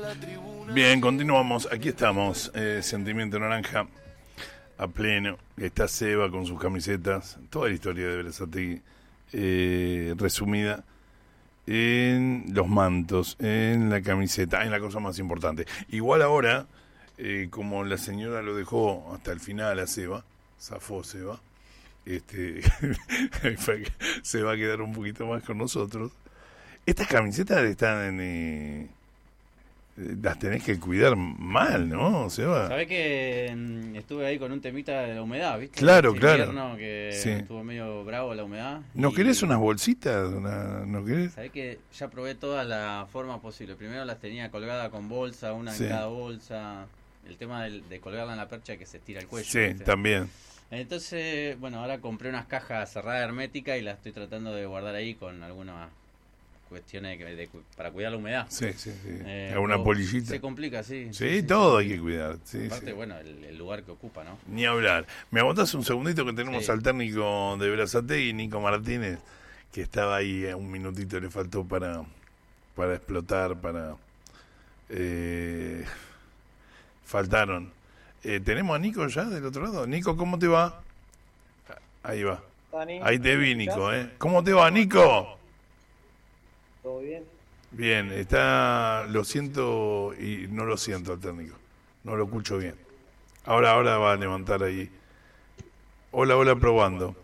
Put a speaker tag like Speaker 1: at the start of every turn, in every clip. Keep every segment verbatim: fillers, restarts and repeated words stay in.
Speaker 1: Bien, continuamos. Aquí estamos. Eh, Sentimiento Naranja a pleno. Está Seba con sus camisetas. Toda la historia de Berazategui eh, resumida en los mantos, en la camiseta, en la cosa más importante. Igual ahora, eh, como la señora lo dejó hasta el final a Seba, zafó Seba, este, se va a quedar un poquito más con nosotros. Estas camisetas están en... Eh, las tenés que cuidar mal, ¿no, Seba?
Speaker 2: Sabés que mm, estuve ahí con un temita de la humedad, ¿viste?
Speaker 1: Claro,
Speaker 2: Este
Speaker 1: claro.
Speaker 2: invierno que
Speaker 1: Sí.
Speaker 2: estuvo medio bravo la humedad.
Speaker 1: ¿No
Speaker 2: y
Speaker 1: querés unas bolsitas? Una, ¿No querés?
Speaker 2: Sabés que ya probé todas las formas posibles. Primero las tenía colgadas con bolsa, una
Speaker 1: Sí.
Speaker 2: en cada bolsa. El tema de, de colgarla en la percha que se estira el cuello.
Speaker 1: Sí,
Speaker 2: ¿viste?
Speaker 1: también.
Speaker 2: Entonces, bueno, ahora compré unas cajas cerradas herméticas y las estoy tratando de guardar ahí con algunas cuestiones de, de, para cuidar la humedad.
Speaker 1: Sí, sí, sí.
Speaker 2: Eh,
Speaker 1: ¿Alguna
Speaker 2: o-
Speaker 1: polillita?
Speaker 2: Se complica, sí.
Speaker 1: Sí, todo hay que cuidar. Sí,
Speaker 2: Aparte,
Speaker 1: sí.
Speaker 2: bueno, el, el lugar que ocupa, ¿no?
Speaker 1: Ni hablar. ¿Me aguantás un segundito que tenemos
Speaker 2: Sí.
Speaker 1: al técnico de Berazategui, Nico Martínez, que estaba ahí, eh, un minutito le faltó para, para explotar, para... Eh, faltaron. Eh, ¿Tenemos a Nico ya del otro lado? Nico, ¿cómo te va? Ahí va.
Speaker 3: Dani,
Speaker 1: Ahí te vi,
Speaker 3: ¿me
Speaker 1: Nico,
Speaker 3: escuchás?
Speaker 1: ¿eh? ¿Cómo te va, Nico?
Speaker 3: ¿Todo bien?
Speaker 1: Bien, está... Lo siento y no lo siento al técnico. No lo escucho bien. Ahora, ahora va a levantar ahí. Hola, hola, probando.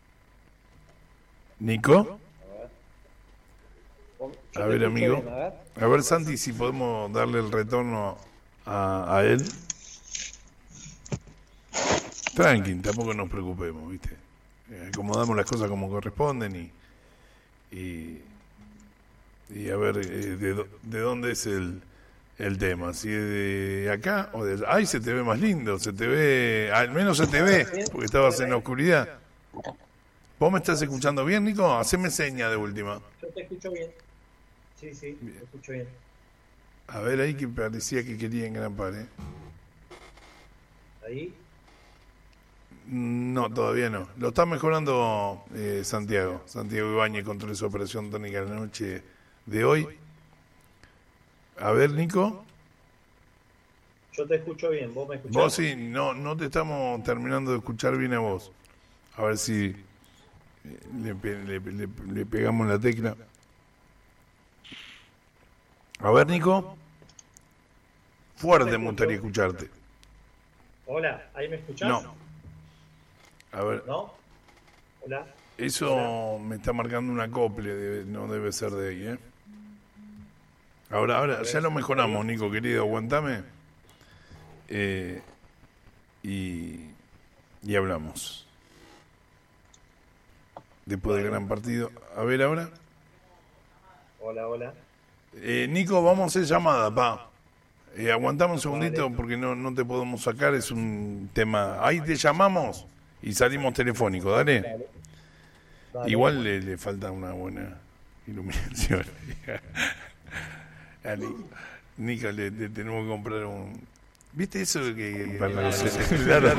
Speaker 1: ¿Nico?
Speaker 3: Yo
Speaker 1: A
Speaker 3: te
Speaker 1: ver,
Speaker 3: escucho
Speaker 1: amigo.
Speaker 3: bien, a ver.
Speaker 1: A ver, Santi, si podemos darle el retorno a, a él. Tranqui, tampoco nos preocupemos, ¿viste? Eh, acomodamos las cosas como corresponden y... y y a ver, eh, de, do- de dónde es el, el tema, si es de acá o de allá. Ay, se te ve más lindo, se te ve, al menos se te ve, porque estabas en la oscuridad. ¿Vos me estás escuchando bien, Nico? Haceme seña de última.
Speaker 3: Yo te escucho bien. Sí, sí,
Speaker 1: Bien.
Speaker 3: te escucho bien.
Speaker 1: A ver, ahí que parecía que quería engrampar, ¿eh?
Speaker 3: Ahí.
Speaker 1: No, todavía no. Lo está mejorando eh, Santiago. Santiago Ibáñez contra su operación tónica de la noche de hoy. A ver, Nico.
Speaker 3: Yo te escucho bien. ¿Vos me escuchás?
Speaker 1: Vos sí, no, no te estamos terminando de escuchar bien a vos. A ver si eh, le, pe- le- le- le pegamos la tecla. A ver, Nico. Fuerte me gustaría escucharte.
Speaker 3: Hola, ¿ahí me escuchás?
Speaker 1: No. A ver,
Speaker 3: ¿No? Hola.
Speaker 1: eso me está marcando un acople, debe- no debe ser de ahí, ¿eh? Ahora, ahora, ya lo mejoramos, Nico, querido, aguantame. Eh, y, y hablamos. Después del gran partido. A ver ahora.
Speaker 3: Hola, hola.
Speaker 1: Eh, Nico, vamos a hacer llamada, pa. Eh, aguantame un segundito porque no, no te podemos sacar, es un tema. Ahí te llamamos y salimos telefónico, dale.
Speaker 3: Dale. Dale.
Speaker 1: Igual le, le falta una buena iluminación. A Nico, Nico, le, le tenemos que comprar un... ¿Viste eso que para los celulares?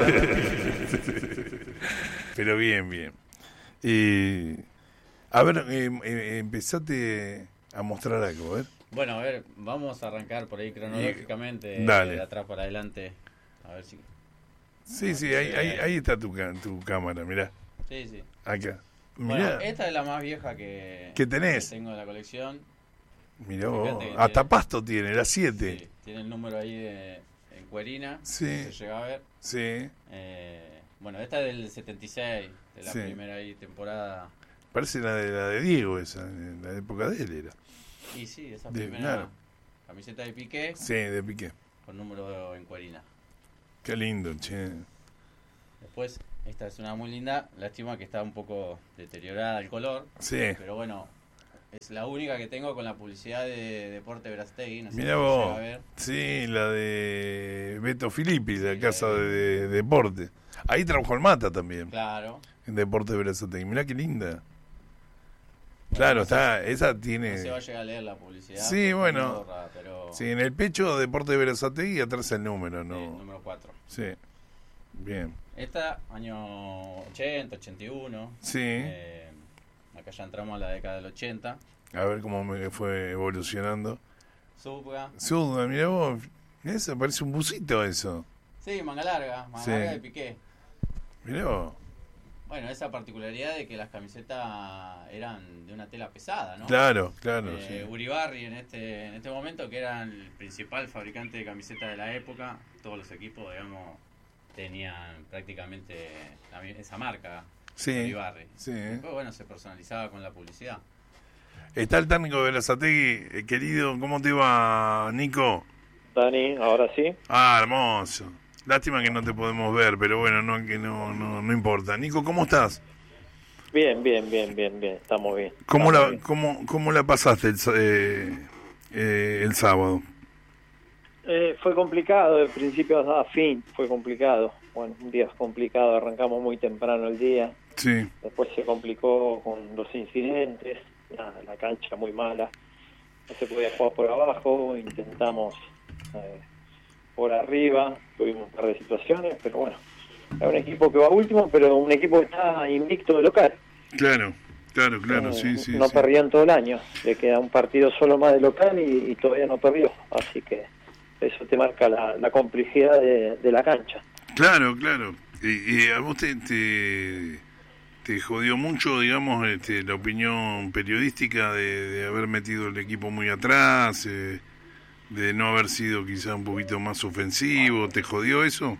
Speaker 1: Pero bien, bien. Eh, a ver, eh, eh, empezate a mostrar algo, a ver.
Speaker 2: Bueno, a ver, vamos a arrancar por ahí cronológicamente,
Speaker 1: Y- dale.
Speaker 2: de atrás para adelante. A ver si...
Speaker 1: Sí, sí, ahí, ahí, ahí está tu, ca- tu cámara, mirá,
Speaker 2: Sí, sí.
Speaker 1: acá.
Speaker 2: Bueno,
Speaker 1: Mirá,
Speaker 2: esta es la más vieja que,
Speaker 1: ¿Qué tenés?
Speaker 2: que tengo de la colección.
Speaker 1: mirá vos,
Speaker 2: Fíjate que
Speaker 1: hasta
Speaker 2: tiene-
Speaker 1: pasto tiene, la siete.
Speaker 2: Sí, tiene el número ahí de, en cuerina.
Speaker 1: Sí.
Speaker 2: Se llega a ver.
Speaker 1: Sí,
Speaker 2: Eh, bueno, esta es del setenta y seis, de la
Speaker 1: Sí.
Speaker 2: primera ahí temporada.
Speaker 1: parece la de, la de Diego esa, en la época de él era.
Speaker 2: Y sí, esa
Speaker 1: De-
Speaker 2: primera
Speaker 1: claro.
Speaker 2: camiseta de Piqué
Speaker 1: Sí, de Piqué.
Speaker 2: con número en cuerina.
Speaker 1: Qué lindo, che.
Speaker 2: Después, esta es una muy linda. Lástima que está un poco deteriorada el color.
Speaker 1: Sí,
Speaker 2: Pero bueno, es la única que tengo con la publicidad de Deporte Berazategui. No sé
Speaker 1: mirá
Speaker 2: si se
Speaker 1: vos.
Speaker 2: llega a ver.
Speaker 1: Sí, la de Beto Filippi, la
Speaker 2: Sí,
Speaker 1: casa
Speaker 2: la
Speaker 1: de,
Speaker 2: de-
Speaker 1: de deporte. Ahí trabajó el Mata también,
Speaker 2: Claro.
Speaker 1: en Deporte de Berazategui. Mirá qué linda. Claro, está, esa
Speaker 2: No se va a
Speaker 1: tiene...
Speaker 2: llegar a leer la publicidad.
Speaker 1: Sí,
Speaker 2: porque es
Speaker 1: bueno.
Speaker 2: muy borra, pero
Speaker 1: Sí, en el pecho Deporte de Berazategui y atrás el número,
Speaker 2: sí,
Speaker 1: ¿no?
Speaker 2: número cuatro.
Speaker 1: Sí, bien.
Speaker 2: Esta, año ochenta, ochenta y uno.
Speaker 1: Sí,
Speaker 2: Eh, acá ya entramos a la década del ochenta.
Speaker 1: a ver cómo me fue evolucionando.
Speaker 2: Subga.
Speaker 1: Subga, mirá vos. Eso parece un busito eso.
Speaker 2: Sí, manga larga, manga
Speaker 1: Sí.
Speaker 2: larga de piqué.
Speaker 1: Mirá vos.
Speaker 2: Bueno, esa particularidad de que las camisetas eran de una tela pesada, ¿no?
Speaker 1: Claro, claro.
Speaker 2: Eh,
Speaker 1: Sí.
Speaker 2: Uribarri en este en este momento, que era el principal fabricante de camisetas de la época, todos los equipos, digamos, tenían prácticamente la mi- esa marca,
Speaker 1: Sí.
Speaker 2: Uribarri.
Speaker 1: Sí.
Speaker 2: Después, bueno, se personalizaba con la publicidad.
Speaker 1: Está el técnico de Berazategui, eh, querido. ¿Cómo te va, Nico?
Speaker 4: Dani, ahora sí.
Speaker 1: Ah, hermoso. Lástima que no te podemos ver, pero bueno, no que no no, no importa. Nico, ¿cómo estás?
Speaker 4: Bien, bien, bien, bien, bien. Estamos bien.
Speaker 1: ¿Cómo
Speaker 4: Estamos
Speaker 1: la
Speaker 4: bien.
Speaker 1: cómo cómo la pasaste el, sa- eh, eh, el sábado?
Speaker 4: Eh, fue complicado, de principio a fin fue complicado. Bueno, un día complicado, arrancamos muy temprano el día.
Speaker 1: Sí,
Speaker 4: Después se complicó con los incidentes, la, la cancha muy mala. No se podía jugar por abajo, intentamos eh, por arriba, tuvimos un par de situaciones, pero bueno, es un equipo que va último, pero un equipo que está invicto de local.
Speaker 1: claro, claro, claro,
Speaker 4: Eh,
Speaker 1: sí, sí.
Speaker 4: no
Speaker 1: sí.
Speaker 4: perdió en todo el año, le queda un partido solo más de local y, y todavía no perdió, así que eso te marca la, la complejidad de, de la cancha.
Speaker 1: Claro, claro. Y, y a vos te, te, te jodió mucho, digamos, este, la opinión periodística de, de haber metido el equipo muy atrás, eh, de no haber sido quizá un poquito más ofensivo. ¿Te jodió eso?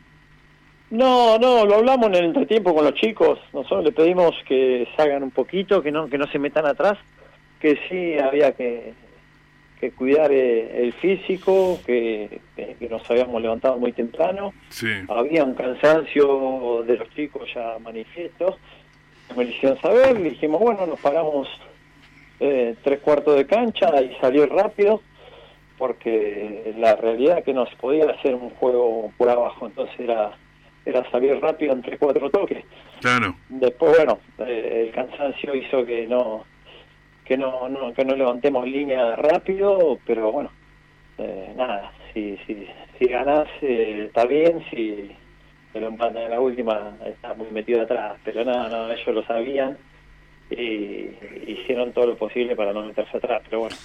Speaker 4: No, no, lo hablamos en el entretiempo con los chicos, nosotros le pedimos que salgan un poquito, que no que no se metan atrás, que sí había que, que cuidar eh, el físico, que, que, que nos habíamos levantado muy temprano,
Speaker 1: Sí,
Speaker 4: había un cansancio de los chicos ya manifiesto, me lo hicieron saber, le dijimos, bueno, nos paramos eh, tres cuartos de cancha y salió rápido, porque la realidad es que no se podía hacer un juego por abajo, entonces era era salir rápido en tres cuatro toques.
Speaker 1: claro.
Speaker 4: Después, bueno, eh, el cansancio hizo que no que no, no que no levantemos línea rápido, pero bueno, eh, nada, si si si ganás eh, está bien, si te lo empatan en la última está muy metido atrás, pero nada, no, ellos lo sabían y hicieron todo lo posible para no meterse atrás, pero bueno,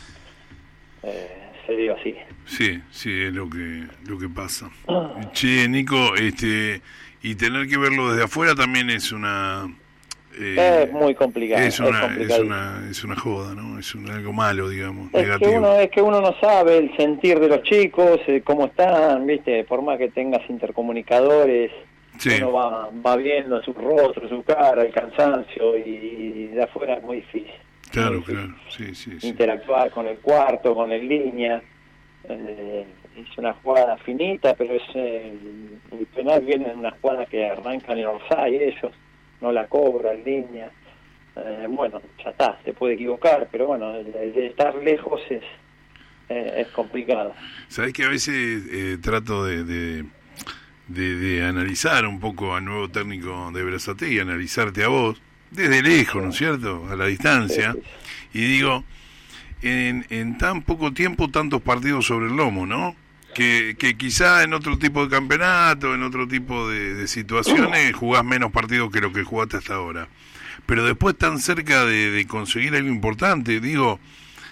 Speaker 4: eh, se dio así.
Speaker 1: Sí, sí, es lo que lo que pasa. Che, Nico, este, y tener que verlo desde afuera también es una... eh,
Speaker 4: Es muy complicado,
Speaker 1: es
Speaker 4: es
Speaker 1: una, es
Speaker 4: complicado.
Speaker 1: una, es una joda, ¿no? Es un, algo malo, digamos,
Speaker 4: Es que
Speaker 1: negativo.
Speaker 4: uno es que uno no sabe el sentir de los chicos, eh, cómo están, viste, por más que tengas intercomunicadores,
Speaker 1: Sí,
Speaker 4: uno va, va viendo su rostro, su cara, el cansancio y, y de afuera es muy difícil.
Speaker 1: claro,
Speaker 4: muy difícil
Speaker 1: claro, sí, sí, sí.
Speaker 4: interactuar con el cuarto, con el línea. Eh, es una jugada finita, pero es eh, el penal viene en una jugada que arrancan en offside ellos, no la cobra en línea. Eh, bueno, ya está, se puede equivocar, pero bueno, el, el de estar lejos es eh, es complicado.
Speaker 1: Sabés que a veces eh, trato de, de, de, de analizar un poco al nuevo técnico de Berazategui, analizarte a vos, desde lejos, ¿no es cierto?, a la distancia,
Speaker 4: Sí, sí,
Speaker 1: y digo, en, en tan poco tiempo tantos partidos sobre el lomo, ¿no? Que, que quizá en otro tipo de campeonato, en otro tipo de, de situaciones, jugás menos partidos que lo que jugaste hasta ahora. Pero después tan cerca de, de conseguir algo importante, digo,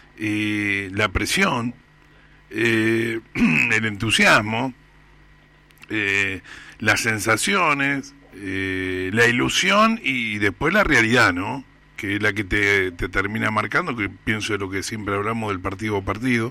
Speaker 1: eh, la presión, eh, el entusiasmo, eh, las sensaciones, eh, la ilusión y después la realidad, ¿no? Que es la que te, te termina marcando, que pienso de lo que siempre hablamos del partido a partido.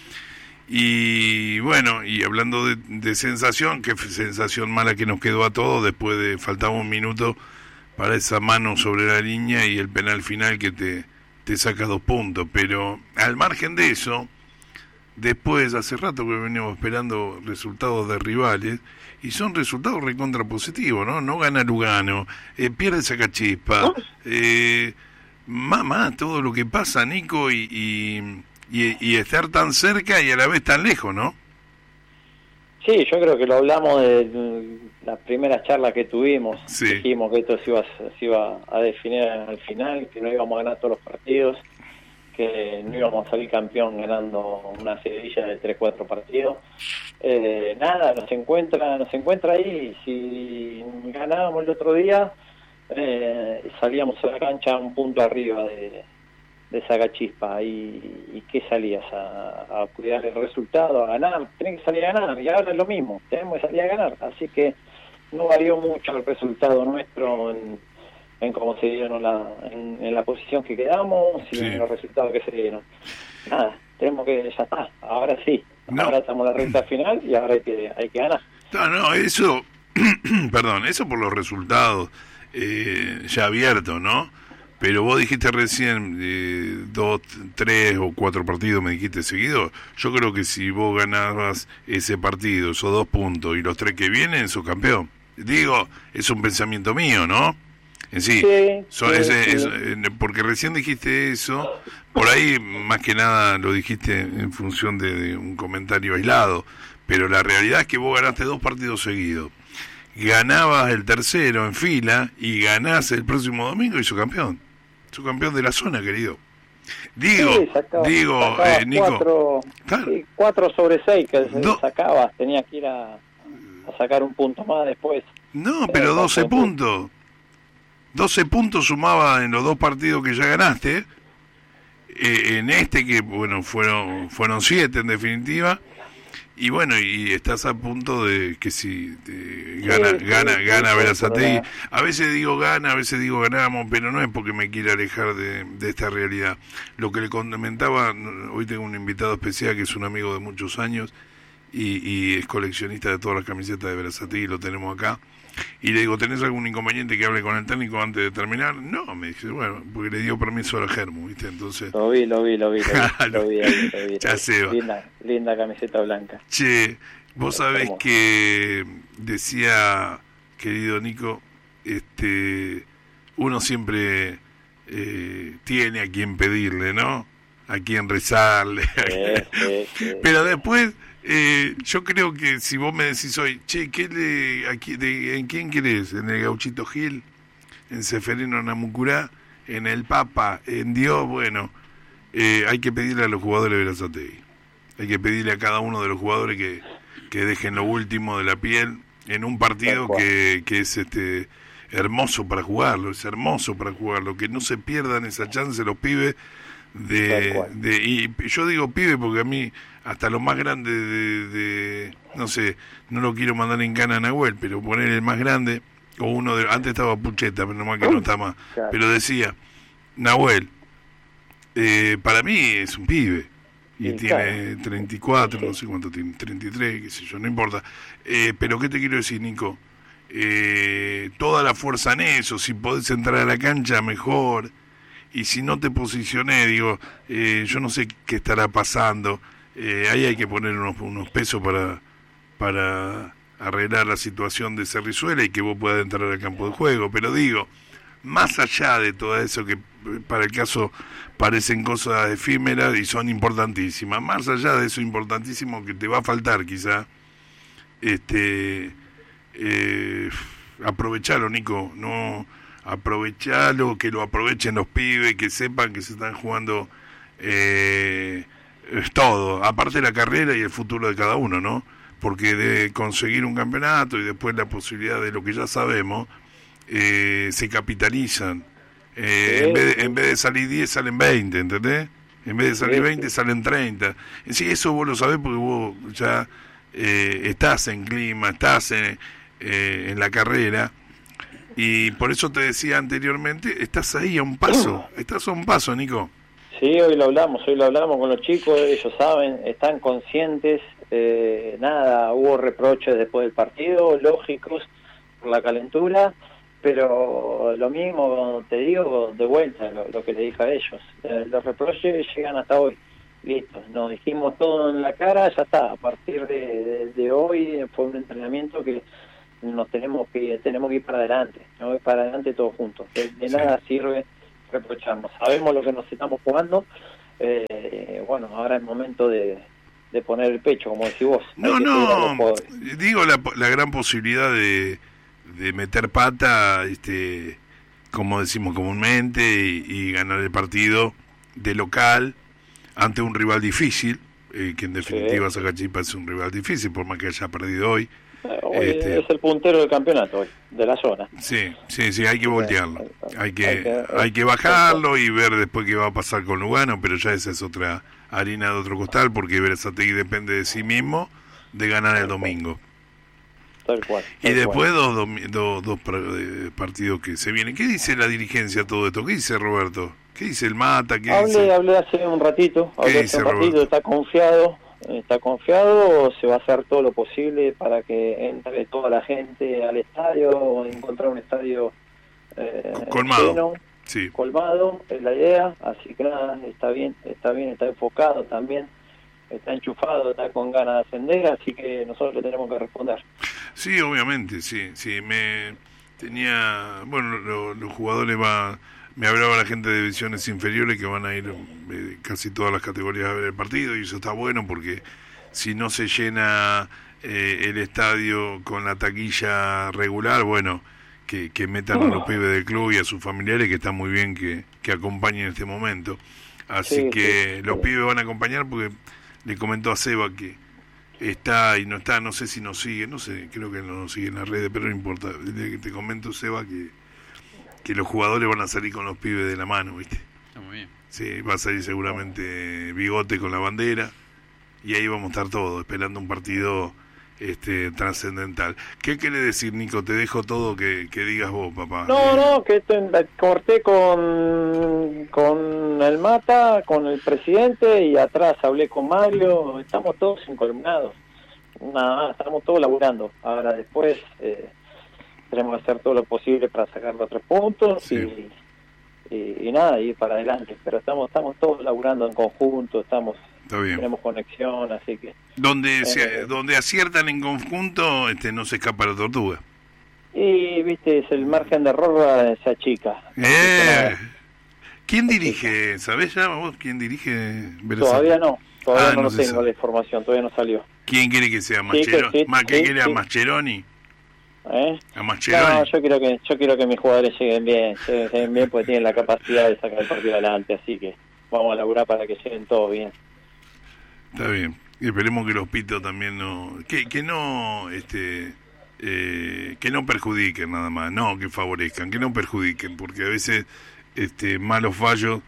Speaker 1: Y bueno, y hablando de, de sensación, qué sensación mala que nos quedó a todos después de, faltaba un minuto para esa mano sobre la línea y el penal final que te, te saca dos puntos. Pero al margen de eso, después, hace rato que venimos esperando resultados de rivales, y son resultados recontra positivos, ¿no? No gana Lugano, eh, pierde Sacachispa, eh, mamá, todo lo que pasa, Nico, y, y, y, y estar tan cerca y a la vez tan lejos, ¿no?
Speaker 4: Sí, yo creo que lo hablamos de las primeras charlas que tuvimos.
Speaker 1: Sí.
Speaker 4: Dijimos que esto se iba, se iba a definir al final, que no íbamos a ganar todos los partidos, que no íbamos a salir campeón ganando una seguidilla de tres cuatro partidos. Eh, nada, nos encuentra nos encuentra ahí. Si ganábamos el otro día, eh, salíamos a la cancha un punto arriba de, de Sacachispa. ¿Y, y qué salías? A, a cuidar el resultado, a ganar. Tenés que salir a ganar, y ahora es lo mismo, tenemos que salir a ganar. Así que no varió mucho el resultado nuestro en, en cómo se dieron la, en, en la posición que quedamos y
Speaker 1: Sí.
Speaker 4: en los resultados que se dieron. Nada, tenemos que, ya está, ahora sí.
Speaker 1: No.
Speaker 4: Ahora estamos en la recta final y ahora hay que, hay que ganar.
Speaker 1: No, no, eso, perdón, eso por los resultados eh, ya abiertos, ¿no? Pero vos dijiste recién eh, dos, tres o cuatro partidos, me dijiste seguido. Yo creo que si vos ganabas ese partido, esos dos puntos y los tres que vienen, sos campeón. Digo, es un pensamiento mío, ¿no? En sí,
Speaker 4: Sí,
Speaker 1: son
Speaker 4: sí,
Speaker 1: ese-
Speaker 4: sí.
Speaker 1: es- eh, porque recién dijiste eso, por ahí más que nada lo dijiste en función de, de un comentario aislado, pero la realidad es que vos ganaste dos partidos seguidos, ganabas el tercero en fila y ganás el próximo domingo y sos campeón, sos campeón de la zona, querido. Digo,
Speaker 4: Sí, sacaba-
Speaker 1: digo,
Speaker 4: sacaba
Speaker 1: eh, Nico,
Speaker 4: cuatro,
Speaker 1: claro.
Speaker 4: sí, cuatro sobre seis que se
Speaker 1: No.
Speaker 4: sacabas, tenías que ir a, a sacar un punto más después.
Speaker 1: no, pero
Speaker 4: Eh,
Speaker 1: doce
Speaker 4: tampoco.
Speaker 1: puntos, doce puntos sumaba en los dos partidos que ya ganaste. Eh, en este que bueno fueron fueron siete en definitiva, y bueno, y estás a punto de que si de- gana
Speaker 4: sí,
Speaker 1: gana
Speaker 4: sí,
Speaker 1: gana
Speaker 4: sí,
Speaker 1: Berazategui.
Speaker 4: pero
Speaker 1: A veces digo gana, a veces digo ganamos, pero no es porque me quiera alejar de, de esta realidad. Lo que le comentaba, hoy tengo un invitado especial que es un amigo de muchos años y, y es coleccionista de todas las camisetas de Berazategui, lo tenemos acá. Y le digo, ¿tenés algún inconveniente que hable con el técnico antes de terminar? No, me dice, bueno, porque le dio permiso al Germu, ¿viste? Entonces,
Speaker 4: Lo vi, lo vi, lo vi, lo vi,
Speaker 1: Claro.
Speaker 4: lo vi, ahí, lo vi.
Speaker 1: Ya se va.
Speaker 4: Linda, linda camiseta blanca.
Speaker 1: che, vos sabés
Speaker 4: Hermoso.
Speaker 1: que decía, querido Nico, este, uno siempre eh, tiene a quien pedirle, ¿no? A quien rezarle.
Speaker 4: Sí, sí, sí.
Speaker 1: Pero después, eh, yo creo que si vos me decís hoy, che, ¿qué le, aquí, de, ¿en quién querés? ¿En el Gauchito Gil? ¿En Seferino Namucurá? ¿En el Papa? ¿En Dios? Bueno, eh, hay que pedirle a los jugadores de Berazategui. Hay que pedirle a cada uno de los jugadores que, que dejen lo último de la piel en un partido
Speaker 4: Tal cual.
Speaker 1: que, que es este hermoso para jugarlo, es hermoso para jugarlo, que no se pierdan esa chance los pibes de,
Speaker 4: Tal cual.
Speaker 1: de y yo digo pibe porque a mí hasta lo más grande de, de no sé, no lo quiero mandar en cana a Nahuel, pero poner el más grande o uno de antes estaba Pucheta, pero nomás que no está más,
Speaker 4: Claro.
Speaker 1: pero decía Nahuel, eh, para mí es un pibe y
Speaker 4: Sí,
Speaker 1: tiene
Speaker 4: claro.
Speaker 1: treinta y cuatro,
Speaker 4: Sí.
Speaker 1: no sé cuánto tiene, treinta y tres, qué sé yo, no importa. Eh, pero ¿qué te quiero decir, Nico? Eh, toda la fuerza en eso, si podés entrar a la cancha, mejor. Y si no te posicioné, digo, eh, yo no sé qué estará pasando. Eh, ahí hay que poner unos, unos pesos para, para arreglar la situación de Cerrizuela y que vos puedas entrar al campo de juego. Pero digo, más allá de todo eso que eh, para el caso parecen cosas efímeras y son importantísimas, más allá de eso importantísimo que te va a faltar quizá, este, eh, aprovechalo, Nico, no aprovechalo, que lo aprovechen los pibes, que sepan que se están jugando eh, es todo, aparte de la carrera y el futuro de cada uno, ¿no? Porque de conseguir un campeonato y después la posibilidad de lo que ya sabemos, eh, se capitalizan. Eh,
Speaker 4: Sí.
Speaker 1: en, vez de, en vez de salir diez salen veinte, ¿entendés? En vez de salir
Speaker 4: Sí,
Speaker 1: veinte
Speaker 4: sí.
Speaker 1: salen treinta. En sí, eso vos lo sabés porque vos ya eh, estás en clima, estás en, eh, en la carrera. Y por eso te decía anteriormente, estás ahí a un paso, estás a un paso, Nico.
Speaker 4: Sí, hoy lo hablamos, hoy lo hablamos con los chicos, ellos saben, están conscientes, eh, nada, hubo reproches después del partido, lógicos, por la calentura, pero lo mismo, te digo, de vuelta, lo, lo que le dije a ellos, eh, los reproches llegan hasta hoy, listo, nos dijimos todo en la cara, ya está, a partir de, de, de hoy fue un entrenamiento que nos tenemos que tenemos que ir para adelante, no ir para adelante todos juntos, de, de
Speaker 1: Sí.
Speaker 4: nada sirve reprocharnos, sabemos lo que nos estamos jugando, eh, bueno, ahora es momento de, de poner el pecho, como decís vos. Hay
Speaker 1: No,
Speaker 4: que cuidar a los
Speaker 1: no,
Speaker 4: jugadores.
Speaker 1: digo la, la gran posibilidad de, de meter pata, este, como decimos comúnmente, y, y ganar el partido de local ante un rival difícil, eh, que en definitiva
Speaker 4: Sí.
Speaker 1: Sacachispa es un rival difícil, por más que haya perdido hoy.
Speaker 4: Eh, Hoy
Speaker 1: Este,
Speaker 4: es el puntero del campeonato hoy, de la zona.
Speaker 1: Sí, sí, sí, hay que voltearlo. Hay que,
Speaker 4: Hay que-
Speaker 1: hay que bajarlo y ver después qué va a pasar con Lugano, pero ya esa es otra harina de otro costal, porque Berazategui depende de sí mismo de ganar el domingo.
Speaker 4: Tal cual.
Speaker 1: Y
Speaker 4: tal
Speaker 1: después
Speaker 4: cual.
Speaker 1: dos, domi- dos, dos par- eh, partidos que se vienen. ¿Qué dice la dirigencia de todo esto? ¿Qué dice Roberto? ¿Qué dice el Mata? ¿Qué
Speaker 4: Hablé,
Speaker 1: dice?
Speaker 4: hablé hace un ratito,
Speaker 1: ¿Qué
Speaker 4: hablé
Speaker 1: dice
Speaker 4: hace un ratito,
Speaker 1: Roberto?
Speaker 4: está confiado, está confiado, se va a hacer todo lo posible para que entre toda la gente al estadio, encontrar un estadio eh,
Speaker 1: Colmado.
Speaker 4: lleno,
Speaker 1: Sí,
Speaker 4: colmado, es la idea, así que nada, está bien, está bien, está enfocado también, está enchufado, está con ganas de ascender, así que nosotros le tenemos que responder.
Speaker 1: sí, obviamente, sí, sí. Me tenía, bueno, lo- los jugadores va, me hablaba la gente de divisiones inferiores que van a ir eh, casi todas las categorías a ver el partido y eso está bueno porque si no se llena eh, el estadio con la taquilla regular, bueno, que, que metan a los pibes del club y a sus familiares, que está muy bien que, que acompañen en este momento. Así
Speaker 4: Sí,
Speaker 1: que
Speaker 4: sí,
Speaker 1: los
Speaker 4: sí.
Speaker 1: pibes van a acompañar porque le comentó a Seba que está y no está, no sé si nos sigue, no sé, creo que no nos sigue en las redes, pero no importa. Te, te comento, Seba, que, que los jugadores van a salir con los pibes de la mano, ¿viste?
Speaker 2: Está muy bien.
Speaker 1: Sí, va a salir seguramente Bigote con la bandera y ahí vamos a estar todos esperando un partido este trascendental. ¿Qué quiere decir, Nico? Te dejo todo que, que digas vos, papá.
Speaker 4: No,
Speaker 1: Eh,
Speaker 4: no, que te- corté con, con el Mata, con el presidente y atrás hablé con Mario, estamos todos encolumnados, nada más, estamos todos laburando. Ahora después eh, tenemos que hacer todo lo posible para sacar los tres puntos
Speaker 1: Sí.
Speaker 4: y, y, y nada, ir para adelante, pero estamos estamos todos laburando en conjunto, estamos
Speaker 1: Está bien.
Speaker 4: tenemos conexión, así que...
Speaker 1: Donde, se,
Speaker 4: Eh,
Speaker 1: donde aciertan en conjunto, este no se escapa la tortuga.
Speaker 4: Y, viste, es el margen de error de esa chica.
Speaker 1: Eh, ¿Quién dirige? ¿Sabés ya vos quién dirige Berazategui?
Speaker 4: Todavía no, todavía
Speaker 1: Ah,
Speaker 4: no,
Speaker 1: no
Speaker 4: lo
Speaker 1: se
Speaker 4: tengo
Speaker 1: sabe.
Speaker 4: la información, todavía no salió.
Speaker 1: ¿Quién quiere que sea
Speaker 4: Sí, que
Speaker 1: Mascheroni?
Speaker 4: sí,
Speaker 1: ¿Más que
Speaker 4: sí,
Speaker 1: quiere a
Speaker 4: sí.
Speaker 1: Mascheroni?
Speaker 4: ¿Eh?
Speaker 1: ¿A Mascheroni?
Speaker 4: No, yo quiero que yo quiero que mis jugadores lleguen bien, lleguen, lleguen bien porque tienen la capacidad de sacar el partido adelante, así que vamos a laburar para que lleguen todos bien.
Speaker 1: Está bien. Y esperemos que los pitos también no... Que, que no... este eh, que no perjudiquen nada más. No, que favorezcan. Que no perjudiquen. Porque a veces este malos fallos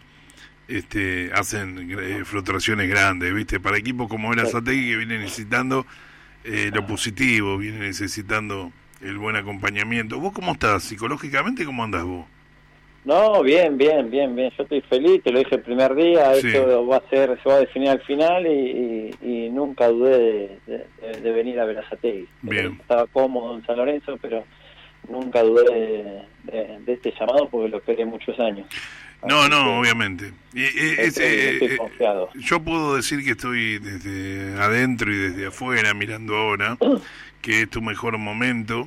Speaker 1: este hacen eh, frustraciones grandes, ¿viste? Para equipos como Berazategui, que viene necesitando eh, lo positivo, viene necesitando el buen acompañamiento. ¿Vos cómo estás? ¿Psicológicamente cómo andás vos?
Speaker 4: No, bien, bien, bien, bien. Yo estoy feliz, te lo dije el primer día,
Speaker 1: Sí.
Speaker 4: esto va a ser, se va a definir al final y, y, y nunca dudé de, de, de venir a Berazategui.
Speaker 1: Bien.
Speaker 4: Estaba cómodo en San Lorenzo, pero nunca dudé de, de, de este llamado porque lo esperé muchos años.
Speaker 1: No,
Speaker 4: Así
Speaker 1: no,
Speaker 4: que
Speaker 1: obviamente. Y, eh, es,
Speaker 4: estoy,
Speaker 1: eh,
Speaker 4: estoy
Speaker 1: eh,
Speaker 4: confiado.
Speaker 1: yo puedo decir que estoy desde adentro y desde afuera mirando ahora que es tu mejor momento,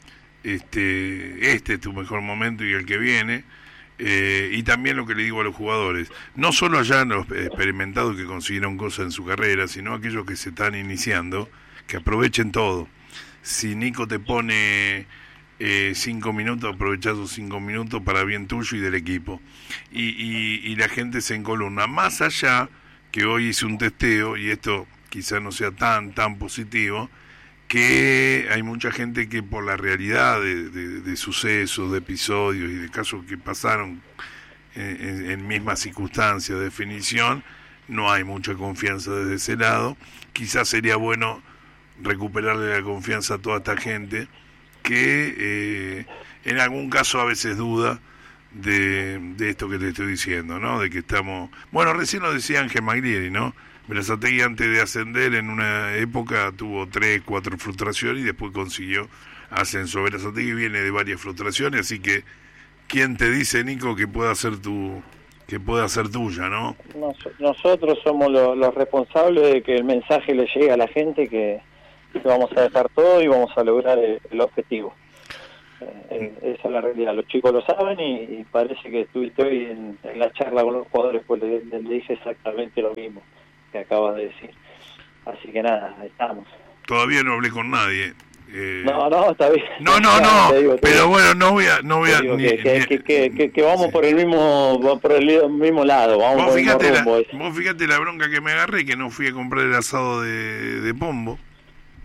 Speaker 1: este, este es tu mejor momento y el que viene. Eh, y también lo que le digo a los jugadores, no solo allá los experimentados que consiguieron cosas en su carrera, sino aquellos que se están iniciando, que aprovechen todo. Si Nico te pone eh, cinco minutos, aprovechá esos cinco minutos para bien tuyo y del equipo. Y, y, y la gente se encolumna. Más allá, que hoy hice un testeo, y esto quizás no sea tan, tan positivo, que hay mucha gente que por la realidad de, de, de sucesos, de episodios y de casos que pasaron en, en, en mismas circunstancias de definición, no hay mucha confianza desde ese lado. Quizás sería bueno recuperarle la confianza a toda esta gente que eh, en algún caso a veces duda de, de esto que te estoy diciendo, ¿no? De que estamos... Bueno, recién lo decía Ángel Maglieri, ¿no? Berazategui antes de ascender en una época tuvo tres, cuatro frustraciones y después consiguió ascenso. Berazategui viene de varias frustraciones, así que ¿quién te dice, Nico, que pueda ser tu que pueda ser tuya, no?
Speaker 4: Nos- nosotros somos lo- los responsables de que el mensaje le llegue a la gente que, que vamos a dejar todo y vamos a lograr el, el objetivo. Eh, eh, esa es la realidad, los chicos lo saben y, y parece que estuviste hoy en, en la charla con los jugadores, pues le, le- le dije exactamente lo mismo que acabas de decir. Así que nada, ahí estamos.
Speaker 1: Todavía no hablé con nadie. Eh,
Speaker 4: No, no, está bien.
Speaker 1: no, no, no,
Speaker 4: Te digo, te
Speaker 1: pero
Speaker 4: digo,
Speaker 1: bueno, no voy a... No voy
Speaker 4: te
Speaker 1: a
Speaker 4: digo
Speaker 1: ni-
Speaker 4: que, que,
Speaker 1: ni-
Speaker 4: que, que, que- que vamos
Speaker 1: sí.
Speaker 4: por el mismo va por el mismo lado, vamos
Speaker 1: Vos
Speaker 4: por el mismo
Speaker 1: fíjate, la,
Speaker 4: rumbo. es-
Speaker 1: vos fíjate la bronca que me agarré, que no fui a comprar el asado de, de Pombo.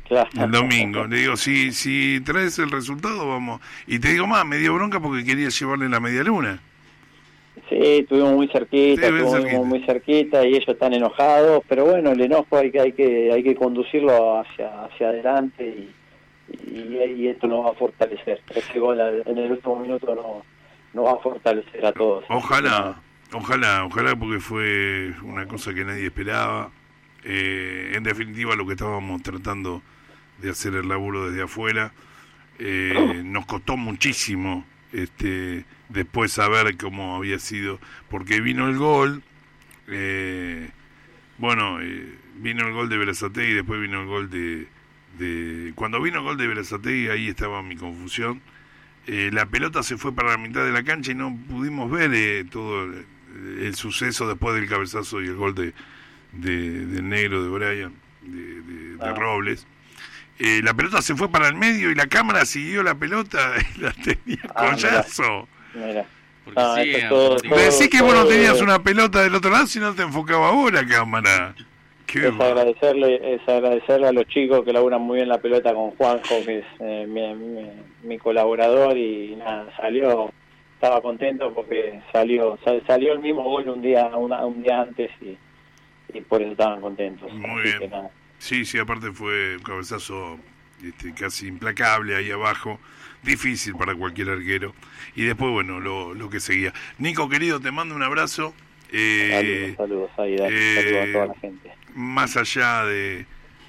Speaker 4: Claro.
Speaker 1: El domingo. Le digo, si, si traes el resultado, vamos. Y te digo más, me dio bronca porque quería llevarle la media luna.
Speaker 4: Sí, estuvimos muy cerquita,
Speaker 1: Sí, bien
Speaker 4: estuvimos
Speaker 1: cerquita.
Speaker 4: muy cerquita y ellos están enojados, pero bueno, el enojo hay que hay que hay que conducirlo hacia hacia adelante y, y, y esto nos va a fortalecer. Ese gol al- en el último minuto no nos va a fortalecer a todos.
Speaker 1: Ojalá, ojalá, ojalá, porque fue una cosa que nadie esperaba. Eh, en definitiva, lo que estábamos tratando de hacer el laburo desde afuera, eh, nos costó muchísimo este después saber cómo había sido, porque vino el gol, eh, bueno, eh, vino el gol de Berazategui y después vino el gol de, de... Cuando vino el gol de Berazategui, ahí estaba mi confusión. Eh, la pelota se fue para la mitad de la cancha y no pudimos ver eh, todo el, el suceso después del cabezazo y el gol de, de del negro de Brian, de, de, de
Speaker 4: Ah.
Speaker 1: Robles. Eh, la pelota se fue para el medio y la cámara siguió la pelota y la tenía
Speaker 4: Ah,
Speaker 1: Collazo.
Speaker 4: Mira.
Speaker 2: Porque
Speaker 4: Ah,
Speaker 2: sigue
Speaker 4: esto es todo-
Speaker 2: automático.
Speaker 1: Me decís que vos no
Speaker 4: todo-
Speaker 1: tenías una pelota del otro lado si no te enfocaba vos la cámara. Qué
Speaker 4: Es
Speaker 1: va-
Speaker 4: agradecerle, es agradecerle a los chicos que laburan muy bien la pelota con Juanjo, que es eh, mi, mi, mi colaborador, y nada, salió, estaba contento porque salió sal- salió el mismo gol un día una- un día antes y, y por eso estaban contentos.
Speaker 1: Muy
Speaker 4: Así
Speaker 1: bien.
Speaker 4: que nada.
Speaker 1: Sí, sí, aparte fue un cabezazo este, casi implacable ahí abajo, difícil para cualquier arquero. Y después, bueno, lo, lo que seguía. Nico, querido, te mando un abrazo. Eh,
Speaker 4: Saludos, saludos, ahí, Dani,
Speaker 1: eh,
Speaker 4: saludos a toda la gente.
Speaker 1: Más allá de,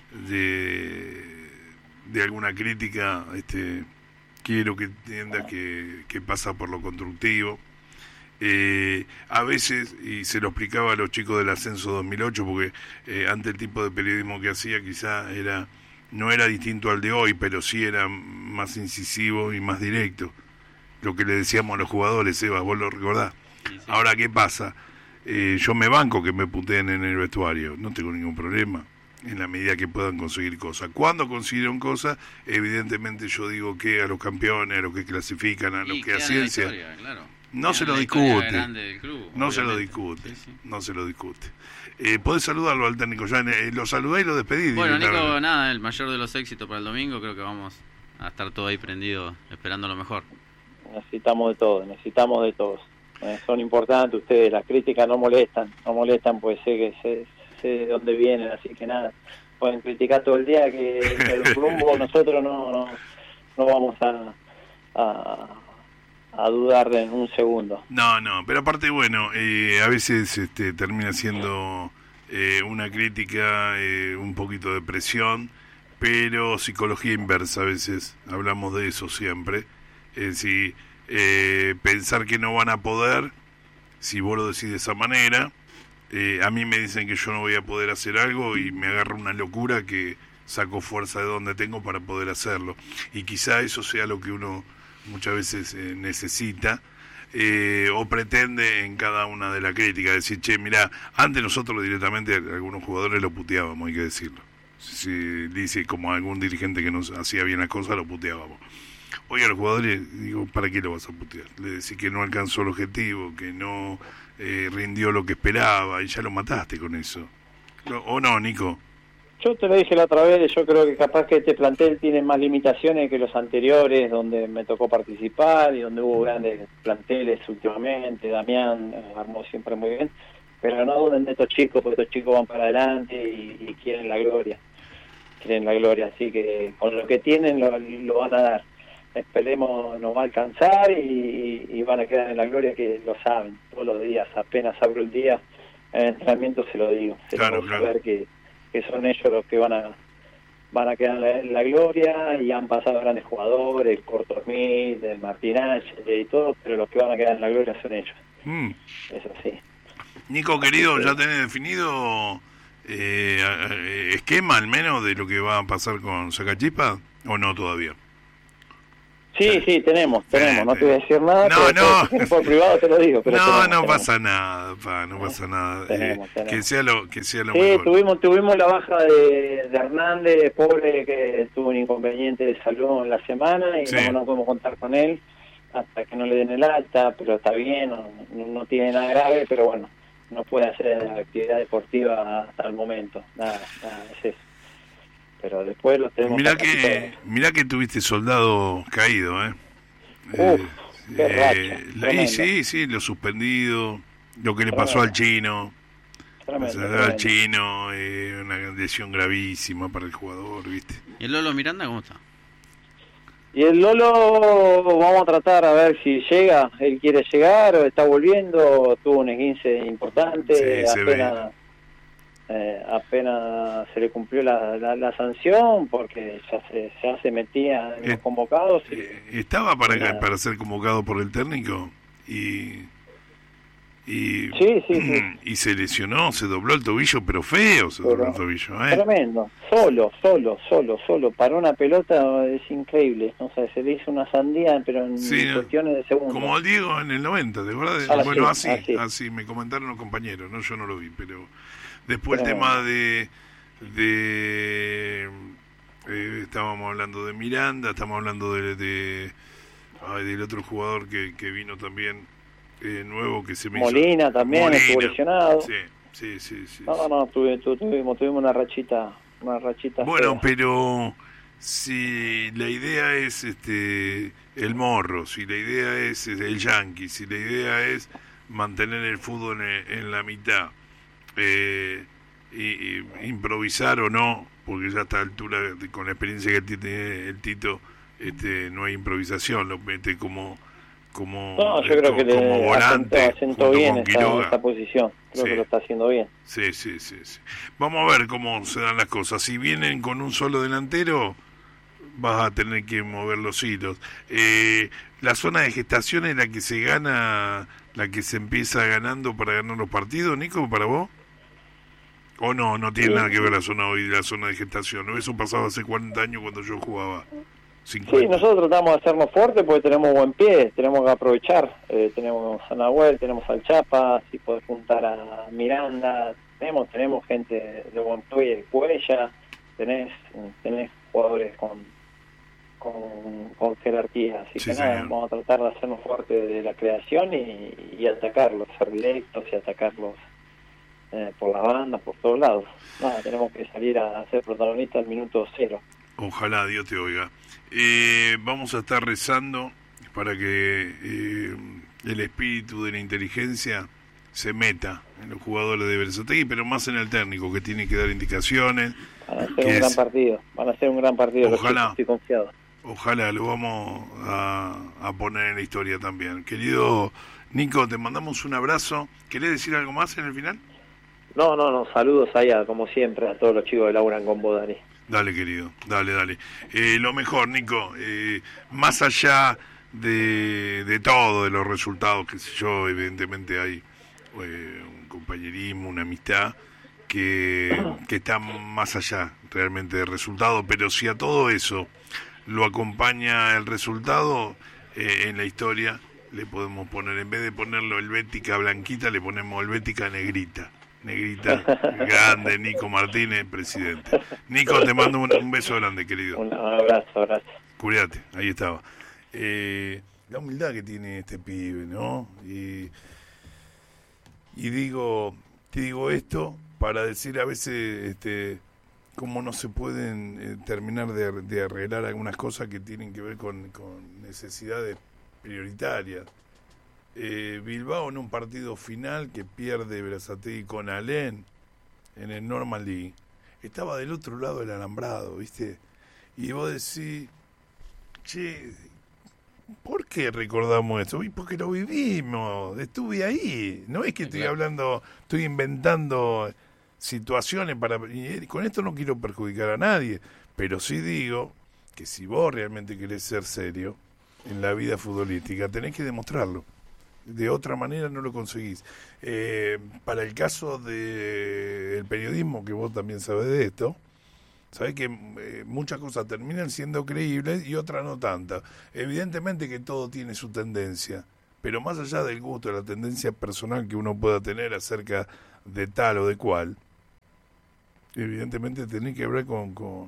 Speaker 1: de, de alguna crítica, este, quiero que entiendas que, que pasa por lo constructivo. Eh, a veces, y se lo explicaba a los chicos del Ascenso dos mil ocho, porque eh, ante el tipo de periodismo que hacía quizá era no era distinto al de hoy, pero sí era más incisivo y más directo. Lo que le decíamos a los jugadores, Eva, vos lo recordás.
Speaker 2: Sí, sí.
Speaker 1: Ahora, ¿qué pasa? Eh, yo me banco que me puteen en el vestuario, no tengo ningún problema, en la medida que puedan conseguir cosas. Cuando consiguieron cosas, evidentemente yo digo que a los campeones, a los que clasifican, a los
Speaker 2: Y
Speaker 1: que a
Speaker 2: queda en la
Speaker 1: ciencia,
Speaker 2: historia, claro.
Speaker 1: no
Speaker 2: Queda
Speaker 1: se
Speaker 2: en
Speaker 1: lo
Speaker 2: la historia
Speaker 1: discute.
Speaker 2: grande del club,
Speaker 1: no se lo
Speaker 2: obviamente.
Speaker 1: discute,
Speaker 2: Sí, sí.
Speaker 1: no se lo discute. Eh, podés saludarlo al técnico, ya eh, lo saludé y lo despedí.
Speaker 2: Bueno, Nico,
Speaker 1: directamente.
Speaker 2: nada, el mayor de los éxitos para el domingo. Creo que vamos a estar todo ahí prendido, esperando lo mejor.
Speaker 4: Necesitamos de todo, necesitamos de todos. Eh, son importantes ustedes, las críticas no molestan, no molestan pues sé que sé, sé de dónde vienen, así que nada, pueden criticar todo el día que el rumbo nosotros no no, no vamos a, a a dudar de un segundo.
Speaker 1: No, no, pero aparte, bueno, eh, a veces este, termina siendo eh, una crítica, eh, un poquito de presión, pero psicología inversa a veces, hablamos de eso siempre. Es decir, eh, pensar que no van a poder, si vos lo decís de esa manera, eh, a mí me dicen que yo no voy a poder hacer algo y me agarra una locura que saco fuerza de donde tengo para poder hacerlo. Y quizá eso sea lo que uno muchas veces eh, necesita eh, o pretende en cada una de las críticas, decir, che, mirá, antes nosotros directamente algunos jugadores lo puteábamos, hay que decirlo. Si dice como algún dirigente que no hacía bien las cosas, lo puteábamos. Hoy a los jugadores, digo, ¿para qué lo vas a putear? Le decís que no alcanzó el objetivo, que no eh, rindió lo que esperaba, y ya lo mataste con eso. ¿O no, Nico?
Speaker 4: Yo te lo dije la otra vez, yo creo que capaz que este plantel tiene más limitaciones que los anteriores, donde me tocó participar y donde hubo grandes planteles últimamente. Damián eh, armó siempre muy bien, pero no duden de estos chicos, porque estos chicos van para adelante y, y quieren la gloria, quieren la gloria, así que con lo que tienen lo, lo van a dar. Esperemos nos va a alcanzar y, y van a quedar en la gloria, que lo saben todos los días, apenas abro el día en el entrenamiento se lo digo, se
Speaker 1: Claro,
Speaker 4: lo
Speaker 1: claro.
Speaker 4: saber que que son ellos los que van a van a quedar en la, en la gloria, y han pasado grandes jugadores, el Corto Smith, el Martín Ángel y todo, pero los que van a quedar en la gloria son ellos,
Speaker 1: Mm.
Speaker 4: es así.
Speaker 1: Nico, querido, ¿ya tenés definido eh, eh, esquema al menos de lo que va a pasar con Sacachipa o no todavía?
Speaker 4: Sí, sí, tenemos, tenemos, no te voy a decir nada,
Speaker 1: No,
Speaker 4: pero
Speaker 1: no.
Speaker 4: si quieres por privado te lo digo. Pero
Speaker 1: No,
Speaker 4: tenemos,
Speaker 1: no
Speaker 4: tenemos.
Speaker 1: pasa nada, pa, no pasa nada.
Speaker 4: Tenemos,
Speaker 1: Eh,
Speaker 4: tenemos.
Speaker 1: Que sea lo, que sea lo
Speaker 4: Sí,
Speaker 1: mejor.
Speaker 4: tuvimos, tuvimos la baja de, de Hernández, pobre, que tuvo un inconveniente de salud en la semana y
Speaker 1: Sí.
Speaker 4: no, no podemos contar con él hasta que no le den el alta, pero está bien, no, no tiene nada grave, pero bueno, no puede hacer actividad deportiva hasta el momento, nada, nada, es eso. pero después los tenemos.
Speaker 1: Mirá
Speaker 4: casi
Speaker 1: que,
Speaker 4: todos.
Speaker 1: mirá que tuviste soldado caído, ¿eh?
Speaker 4: Uf, qué
Speaker 1: eh,
Speaker 4: racha,
Speaker 1: y
Speaker 4: tremendo.
Speaker 1: sí, sí, lo suspendido, lo que le
Speaker 4: Tremendo.
Speaker 1: pasó al chino,
Speaker 4: Tremendo,
Speaker 1: al
Speaker 4: tremendo.
Speaker 1: chino, eh, una lesión gravísima para el jugador, ¿viste?
Speaker 2: ¿Y el Lolo Miranda cómo está?
Speaker 4: Y el Lolo, vamos a tratar a ver si llega, él quiere llegar, o está volviendo, tuvo un esguince importante,
Speaker 1: Sí, se
Speaker 4: apenas, eh, apenas se le cumplió la, la, la sanción, porque ya se, ya se metía en
Speaker 1: Eh,
Speaker 4: los convocados. Y,
Speaker 1: Eh, estaba para,
Speaker 4: Nada.
Speaker 1: para ser convocado por el técnico y y,
Speaker 4: Sí, sí, sí.
Speaker 1: y se lesionó, se dobló el tobillo, pero feo se
Speaker 4: Pero-
Speaker 1: dobló el tobillo, ¿eh?
Speaker 4: Tremendo, solo, solo, solo, solo, paró una pelota, es increíble, no sé, se le hizo una sandía, pero en
Speaker 1: Sí, ¿no?
Speaker 4: cuestiones de segundos.
Speaker 1: Como el Diego en el noventa, ¿de verdad?
Speaker 4: Ah,
Speaker 1: Bueno,
Speaker 4: sí,
Speaker 1: así,
Speaker 4: así.
Speaker 1: así, me comentaron los compañeros, no, yo no lo vi, pero después el
Speaker 4: Tremendo.
Speaker 1: tema de, de eh, estábamos hablando de Miranda, estamos hablando de, de ay, del otro jugador que, que vino también eh, nuevo que se me hizo-
Speaker 4: Molina también
Speaker 1: Molina.
Speaker 4: estuvo lesionado.
Speaker 1: Sí, sí, sí, sí.
Speaker 4: No,
Speaker 1: sí.
Speaker 4: no, tuve, tu- tuvimos, tuvimos una rachita, una rachita
Speaker 1: Bueno,
Speaker 4: fea.
Speaker 1: pero si la idea es este el morro, si la idea es el yankee, si la idea es mantener el fútbol en, en la mitad, eh, y, y improvisar o no, porque ya a esta altura, de- con la experiencia que tiene el Tito, este no hay improvisación, lo mete como como,
Speaker 4: No, yo
Speaker 1: eh,
Speaker 4: creo
Speaker 1: co-
Speaker 4: que le
Speaker 1: como volante
Speaker 4: asentó, asentó
Speaker 1: junto
Speaker 4: bien
Speaker 1: con
Speaker 4: esta,
Speaker 1: Quiroga.
Speaker 4: esta posición. Creo
Speaker 1: Sí.
Speaker 4: que lo está haciendo bien.
Speaker 1: Sí, sí, sí, sí. Vamos a ver cómo se dan las cosas. Si vienen con un solo delantero, vas a tener que mover los hilos. Eh, la zona de gestación es la que se gana, la que se empieza ganando para ganar los partidos, Nico, para vos. ¿O no? No tiene
Speaker 4: Sí.
Speaker 1: nada que ver la zona hoy, la zona de gestación. ¿No? Eso pasaba hace cuarenta años cuando yo jugaba.
Speaker 4: Sí,
Speaker 1: cincuenta.
Speaker 4: nosotros tratamos de hacernos fuertes porque tenemos buen pie, tenemos que aprovechar. Eh, tenemos a Nahuel, tenemos al Chapa, si podés juntar a Miranda, tenemos tenemos gente de buen pie, Cuella, tenés, tenés jugadores con, con, con jerarquía. Así
Speaker 1: Sí,
Speaker 4: que nada,
Speaker 1: señor.
Speaker 4: vamos a tratar de hacernos fuertes de la creación y, y atacarlos, ser directos y atacarlos eh, por la banda, por todos lados. Nada, tenemos que salir a ser protagonistas al minuto cero.
Speaker 1: Ojalá Dios te oiga. Eh, vamos a estar rezando para que eh, el espíritu de la inteligencia se meta en los jugadores de Berazategui, pero más en el técnico, que tiene que dar indicaciones.
Speaker 4: Van a ser
Speaker 1: Que
Speaker 4: un
Speaker 1: es-
Speaker 4: gran partido, van a ser un gran partido. los
Speaker 1: Ojalá.
Speaker 4: chicos, estoy confiado.
Speaker 1: Ojalá lo vamos a, a poner en la historia también. Querido Nico, te mandamos un abrazo. ¿Querés decir algo más en el final?
Speaker 4: No, no, no, saludos allá, como siempre, a todos los chicos que laburan con vos, Dani.
Speaker 1: Dale, querido, dale, dale. Eh, lo mejor, Nico, eh, más allá de, de todo, de los resultados, que sé yo, evidentemente hay eh, un compañerismo, una amistad que, que está más allá realmente del resultado, pero si a todo eso lo acompaña el resultado, eh, en la historia le podemos poner, en vez de ponerlo helvética blanquita, le ponemos helvética negrita. Negrita, grande, Nico Martínez, presidente. Nico, te mando un, un beso grande, querido.
Speaker 4: Un abrazo, abrazo.
Speaker 1: Cuídate, ahí estaba. Eh, la humildad que tiene este pibe, ¿no? Y, y digo, te digo esto para decir a veces este, cómo no se pueden eh, terminar de, de arreglar algunas cosas que tienen que ver con, con necesidades prioritarias. Eh, Bilbao en un partido final que pierde Berazategui con Alén en el Normal League estaba del otro lado del alambrado, ¿viste? Y vos decís, che, ¿por qué recordamos eso? Y porque lo vivimos, estuve ahí. No es que
Speaker 2: Sí,
Speaker 1: estoy
Speaker 2: claro.
Speaker 1: hablando, estoy inventando situaciones para... Y con esto no quiero perjudicar a nadie, pero sí digo que si vos realmente querés ser serio en la vida futbolística, tenés que demostrarlo. De otra manera no lo conseguís. Eh, para el caso del periodismo, que vos también sabés de esto, sabés que eh, muchas cosas terminan siendo creíbles y otras no tantas. Evidentemente que todo tiene su tendencia, pero más allá del gusto, de la tendencia personal que uno pueda tener acerca de tal o de cual, evidentemente tenés que hablar con, con,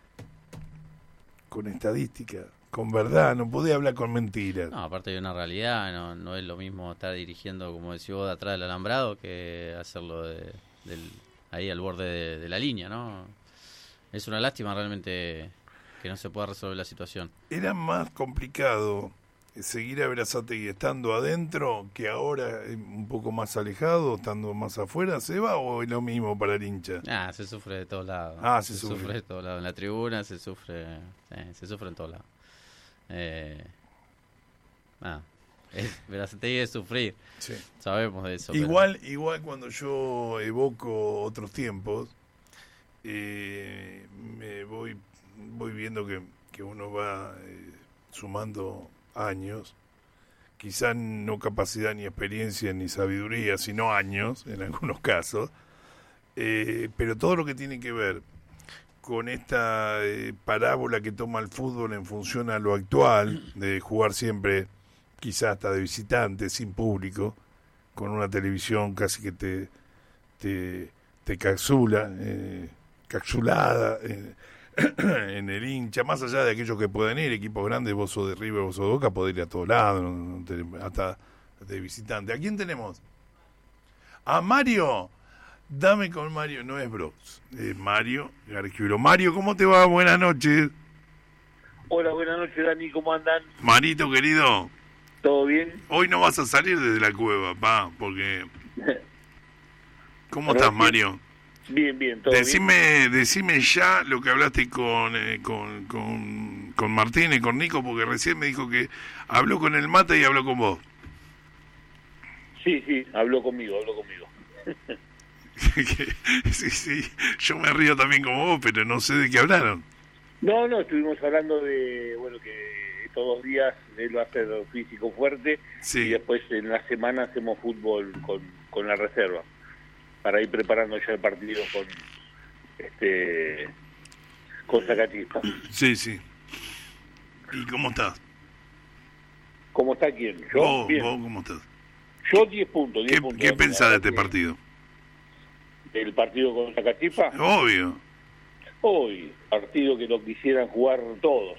Speaker 1: con estadística, con verdad, no podés hablar con mentiras.
Speaker 2: No, aparte de una realidad, no, no es lo mismo estar dirigiendo, como decís vos, de atrás del alambrado que hacerlo de, del, ahí al borde de, de la línea, ¿no? es una lástima realmente que no se pueda resolver la situación.
Speaker 1: ¿Era más complicado seguir a Berazategui estando adentro que ahora un poco más alejado, estando más afuera, Seba, o es lo mismo para el hincha?
Speaker 2: Ah, se sufre de todos lados.
Speaker 1: Ah, se, se sufre.
Speaker 2: sufre de todos lados. En la tribuna se sufre, sí, se sufre en todos lados. Eh, ah, Berazategui es sufrir.
Speaker 1: Sí.
Speaker 2: Sabemos de eso.
Speaker 1: Igual,
Speaker 2: pero...
Speaker 1: igual cuando yo evoco otros tiempos, eh, me voy voy viendo que, que uno va eh, sumando años, quizá no capacidad ni experiencia ni sabiduría, sino años en algunos casos, eh, pero todo lo que tiene que ver con esta eh, parábola que toma el fútbol en función a lo actual, de jugar siempre quizá hasta de visitante, sin público, con una televisión casi que te te, te capsula, eh, capsulada eh, en el hincha, más allá de aquellos que pueden ir, equipos grandes, vos sos de River, vos sos de Boca, podés ir a todos lados, no, no te, hasta de visitante. ¿A quién tenemos? A Mario. Dame con Mario, no es Brox, es Mario Gargiulo. Mario, ¿cómo te va? Buenas noches.
Speaker 5: Hola, buenas noches, Dani, ¿cómo andan?
Speaker 1: Marito, querido.
Speaker 5: ¿Todo bien?
Speaker 1: Hoy no vas a salir desde la cueva, pa, porque... ¿Cómo estás, Mario?
Speaker 5: Bien, bien, todo
Speaker 1: decime,
Speaker 5: bien.
Speaker 1: Decime ya lo que hablaste con, eh, con, con, con Martín y con Nico, porque recién me dijo que habló con el Mate y habló con vos.
Speaker 5: Sí, sí, habló conmigo, habló conmigo.
Speaker 1: sí, sí, yo me río también como vos, pero no sé de qué hablaron.
Speaker 5: No, no, estuvimos hablando de, bueno, que estos dos días él va a hacer físico fuerte,
Speaker 1: sí.
Speaker 5: Y después en la semana hacemos fútbol con, con la reserva, para ir preparando ya el partido con este con Zacatista.
Speaker 1: Sí, sí. ¿Y cómo estás?
Speaker 5: ¿Cómo está quién? Yo,
Speaker 1: ¿Vos,
Speaker 5: bien.
Speaker 1: vos cómo estás?
Speaker 5: Yo diez puntos. diez
Speaker 1: ¿Qué,
Speaker 5: puntos,
Speaker 1: ¿qué pensás de este partido?
Speaker 5: ¿Del partido con Zacatista?
Speaker 1: Obvio.
Speaker 5: Hoy, partido que lo quisieran jugar todos.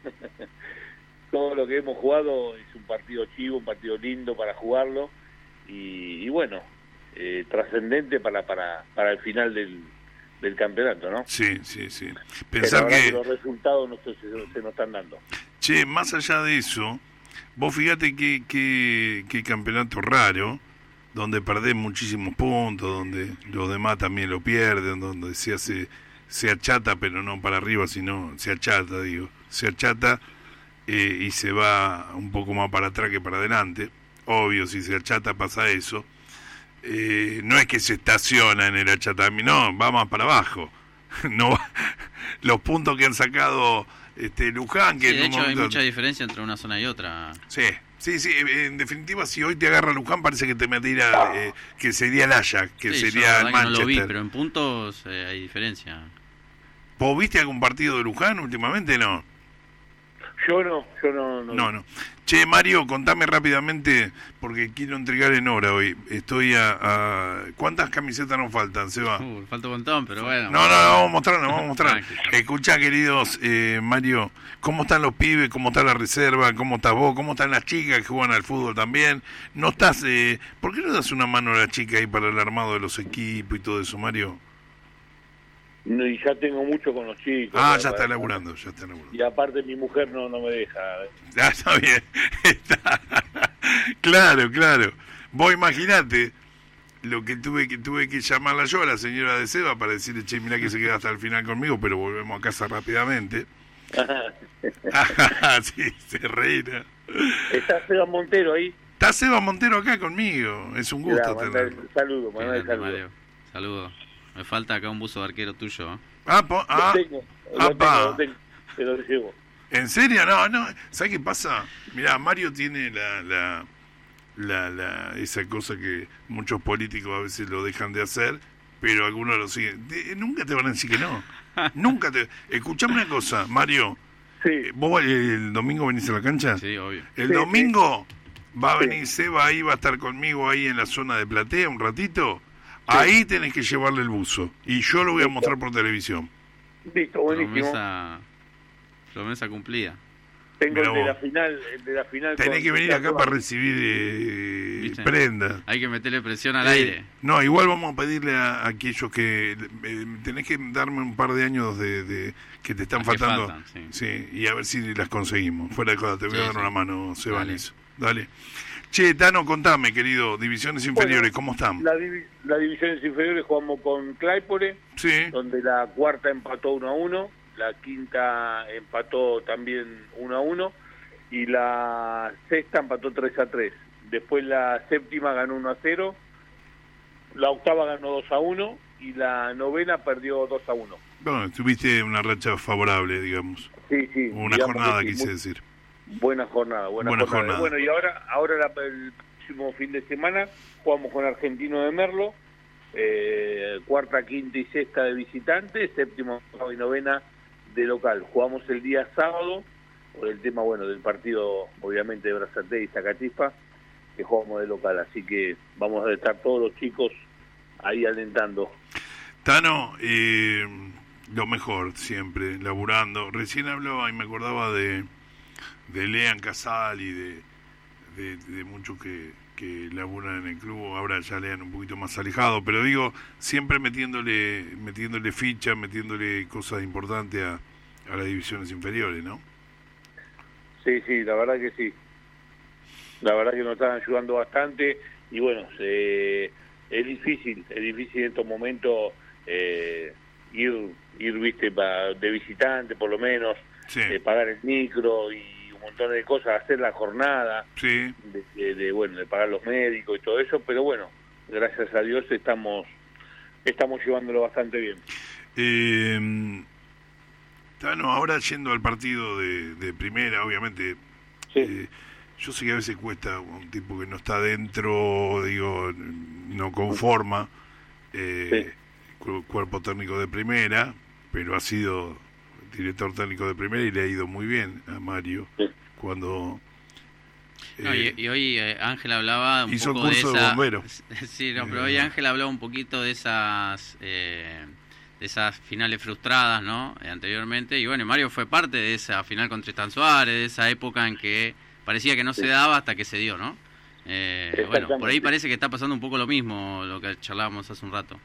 Speaker 5: Todo lo que hemos jugado es un partido chivo, un partido lindo para jugarlo y, y bueno, eh, trascendente para, para, para el final del, del campeonato, ¿no?
Speaker 1: Sí, sí, sí.
Speaker 5: Pensar
Speaker 1: Pensar que...
Speaker 5: que los resultados no se, se, se nos están dando.
Speaker 1: Che, más allá de eso, vos fíjate que, que, que campeonato raro, donde perdés muchísimos puntos, donde los demás también lo pierden, donde se hace, se achata, pero no para arriba, sino se achata, digo, se achata eh, y se va un poco más para atrás que para adelante. Obvio, si se achata pasa eso. Eh, no es que se estaciona en el achatamiento, no, va más para abajo. No va, los puntos que han sacado este Luján, que
Speaker 2: sí, de
Speaker 1: en un
Speaker 2: hecho
Speaker 1: momento...
Speaker 2: hay mucha diferencia entre una zona y otra.
Speaker 1: Sí, sí, sí, en definitiva, si hoy te agarra Luján, parece que te metiera, eh, que sería el Ajax, que
Speaker 2: sí,
Speaker 1: sería
Speaker 2: yo,
Speaker 1: el
Speaker 2: Manchester.
Speaker 1: Manchester.
Speaker 2: No lo vi, pero en puntos eh, hay diferencia.
Speaker 1: ¿Vos viste algún partido de Luján últimamente? No.
Speaker 5: Yo no, yo no. No,
Speaker 1: no, no. Che, Mario, contame rápidamente, porque quiero entregar en hora hoy. Estoy a... a... ¿Cuántas camisetas nos faltan, Seba?
Speaker 2: Uh, falta un montón, pero bueno.
Speaker 1: No, no, no, vamos a mostrar, vamos a mostrar. Escuchá, queridos, eh, Mario, ¿cómo están los pibes? ¿Cómo está la reserva? ¿Cómo estás vos? ¿Cómo están las chicas que juegan al fútbol también? ¿No estás... Eh... ¿Por qué no das una mano a la chica ahí para el armado de los equipos y todo eso, Mario?
Speaker 5: No, y ya tengo mucho con los chicos.
Speaker 1: Ah,
Speaker 5: para,
Speaker 1: ya está
Speaker 5: para,
Speaker 1: laburando, ya está laburando.
Speaker 5: Y aparte mi mujer no, no me deja.
Speaker 1: Ya está bien. Está. Claro, claro. Vos imaginate lo que tuve que tuve que llamarla yo a la señora de Seba para decirle, che, mirá que se queda hasta el final conmigo, pero volvemos a casa rápidamente. Sí, se reirá.
Speaker 5: ¿Está Seba Montero ahí?
Speaker 1: Está Seba Montero acá conmigo. Es un gusto tenerlo.
Speaker 5: Saludos, Manuel,
Speaker 2: saludos. Saludos. Me falta acá un buzo de arquero tuyo. ¿eh?
Speaker 1: Ah, po, ah,
Speaker 5: lo tengo, lo
Speaker 1: apa.
Speaker 5: tengo, lo tengo, te lo llevo.
Speaker 1: ¿En serio? No, no. ¿Sabes qué pasa? Mirá, Mario tiene la, la, la, la, esa cosa que muchos políticos a veces lo dejan de hacer, pero algunos lo siguen. De, nunca te van a decir que no. Nunca te... Escuchame una cosa, Mario.
Speaker 5: Sí.
Speaker 1: ¿Vos el, el domingo venís a la cancha?
Speaker 2: Sí, obvio.
Speaker 1: El
Speaker 5: sí,
Speaker 1: domingo sí. va a venir
Speaker 5: sí.
Speaker 1: Seba ahí, va a estar conmigo ahí en la zona de platea un ratito. Ahí tenés que llevarle el buzo. Y yo lo voy a mostrar por televisión.
Speaker 5: Listo, buenísimo.
Speaker 2: Promesa, promesa cumplida.
Speaker 5: Tengo
Speaker 1: Mirá
Speaker 5: el de
Speaker 1: vos.
Speaker 5: la final, el de la final.
Speaker 1: Tenés
Speaker 5: con
Speaker 1: que venir acá
Speaker 5: Ricardo
Speaker 1: para
Speaker 5: Vázquez.
Speaker 1: recibir eh,
Speaker 2: ¿Viste?
Speaker 1: prendas.
Speaker 2: Hay que meterle presión al
Speaker 1: Eh,
Speaker 2: aire.
Speaker 1: No, igual vamos a pedirle a, a aquellos que... eh, tenés que darme un par de años de, de que te están
Speaker 2: Las que
Speaker 1: faltando.
Speaker 2: faltan,
Speaker 1: sí. y a ver si las conseguimos. Fuera de cosa, te voy
Speaker 2: Sí,
Speaker 1: a dar
Speaker 2: sí.
Speaker 1: una mano, Seba, en
Speaker 2: Dale.
Speaker 1: eso. Dale. Che, Tano, contame, querido. Divisiones inferiores, ¿cómo están?
Speaker 5: La divi- las divisiones inferiores jugamos con Claypole,
Speaker 1: Sí,
Speaker 5: donde la cuarta empató uno a uno, la quinta empató también uno a uno y la sexta empató tres a tres. Después la séptima ganó uno a cero, la octava ganó dos a uno y la novena perdió dos a uno.
Speaker 1: bueno, tuviste una racha favorable, digamos.
Speaker 5: Sí, sí.
Speaker 1: Una
Speaker 5: digamos
Speaker 1: jornada,
Speaker 5: que sí,
Speaker 1: quise
Speaker 5: muy-
Speaker 1: decir.
Speaker 5: Buena jornada, buena,
Speaker 1: Buena
Speaker 5: jornada.
Speaker 1: jornada.
Speaker 5: Bueno, y ahora ahora la- el próximo fin de semana jugamos con Argentino de Merlo, eh, cuarta, quinta y sexta de visitante, séptimo, octavo y novena de local. Jugamos el día sábado, por el tema, bueno, del partido, obviamente, de Brazate y Zacachispa, que jugamos de local. Así que vamos a estar todos los chicos ahí alentando.
Speaker 1: Tano, eh, lo mejor siempre, laburando. Recién hablaba y me acordaba de, de Lean Casal y de, de, de muchos que, que laburan en el club. Ahora ya Lean un poquito más alejado, pero digo, siempre metiéndole metiéndole ficha, metiéndole cosas importantes a, a las divisiones inferiores, ¿no?
Speaker 5: Sí, sí, la verdad que sí. La verdad que nos están ayudando bastante y bueno, se, es difícil, es difícil en estos momentos eh, ir, ir viste, pa, de visitante por lo menos,
Speaker 1: Sí,
Speaker 5: eh, pagar el micro y un montón de cosas, hacer la jornada,
Speaker 1: sí.
Speaker 5: de, de, de, bueno, de pagar los médicos y todo eso, pero bueno, gracias a Dios estamos estamos llevándolo bastante bien.
Speaker 1: Eh, Tano, ahora yendo al partido de, de primera, obviamente,
Speaker 5: Sí.
Speaker 1: eh, yo sé que a veces cuesta un tipo que no está dentro, digo, no conforma, eh, cu- cuerpo técnico de primera, pero ha sido director técnico de primera y le ha ido muy bien a Mario
Speaker 5: Sí.
Speaker 1: cuando...
Speaker 2: No,
Speaker 1: eh,
Speaker 2: y, y hoy eh, Ángel hablaba un
Speaker 1: hizo
Speaker 2: poco de
Speaker 1: curso de
Speaker 2: esa...
Speaker 1: bomberos.
Speaker 2: Sí, no, pero
Speaker 1: Eh,
Speaker 2: hoy Ángel hablaba un poquito de esas eh, de esas finales frustradas, ¿no? Eh, anteriormente. Y bueno, Mario fue parte de esa final contra Tristan Suárez, de esa época en que parecía que no se daba hasta que se dio, ¿no? Eh, bueno, por ahí
Speaker 5: Exactamente.
Speaker 2: parece que está pasando un poco lo mismo, lo que charlábamos hace un rato.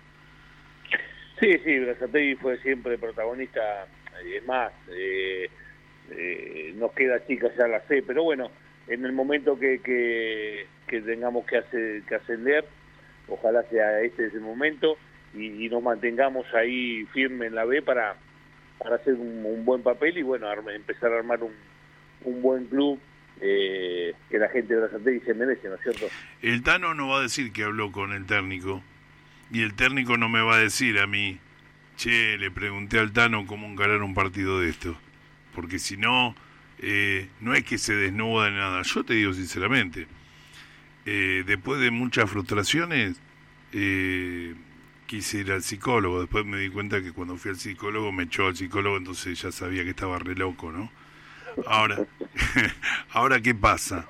Speaker 5: Sí, sí, Brazzategui fue siempre protagonista, es más, eh, eh, nos queda chica ya la C, pero bueno, en el momento que, que, que tengamos que, hacer, que ascender, ojalá sea este ese momento, y, y nos mantengamos ahí firme en la B para, para hacer un, un buen papel y bueno, arme, empezar a armar un, un buen club eh, que la gente de Brazzategui se merece, ¿no es cierto?
Speaker 1: El Tano no va a decir que habló con el técnico y el técnico no me va a decir a mí, che, le pregunté al Tano cómo encarar un partido de esto, porque si no, eh, no es que se desnuda ni nada. Yo te digo sinceramente, eh, después de muchas frustraciones, eh, quise ir al psicólogo. Después me di cuenta que cuando fui al psicólogo me echó al psicólogo, entonces ya sabía que estaba re loco, ¿no? Ahora, ahora ¿qué pasa?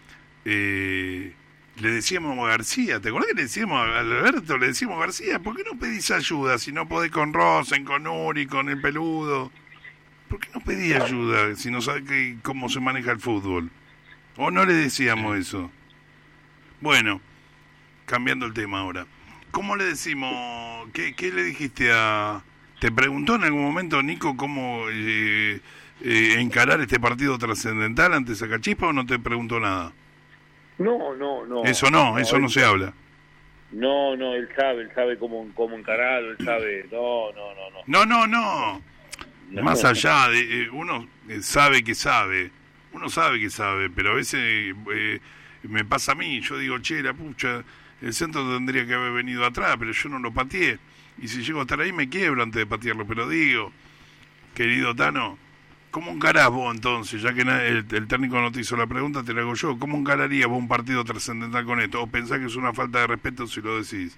Speaker 1: Eh, le decíamos a García, ¿te acuerdas que le decíamos a Alberto, le decíamos a García, ¿por qué no pedís ayuda si no podés con Rosen, con Uri, con el peludo? ¿Por qué no pedís ayuda si no sabés que, cómo se maneja el fútbol? ¿O no le decíamos eso? Bueno, cambiando el tema ahora. ¿Cómo le decimos, qué, qué le dijiste a... ¿Te preguntó en algún momento, Nico, cómo eh, eh, encarar este partido trascendental ante Zacachispa o no te preguntó nada?
Speaker 5: No, no, no.
Speaker 1: Eso no, eso
Speaker 5: él-
Speaker 1: no se habla.
Speaker 5: No, no, él sabe, él sabe cómo, cómo encararlo, él sabe, no, no, no, no.
Speaker 1: No, no, no.
Speaker 5: No.
Speaker 1: Más allá de... eh, uno eh, sabe que sabe, uno sabe que sabe, pero a veces eh, me pasa a mí, yo digo, che, la pucha, el centro tendría que haber venido atrás, pero yo no lo pateé. Y si llego a estar ahí me quiebro antes de patearlo, pero digo, querido Tano, ¿cómo encarás vos entonces? Ya que na- el, el técnico no te hizo la pregunta, te la hago yo. ¿Cómo encararías vos un partido trascendental con esto? ¿O pensás que es una falta de respeto si lo decís?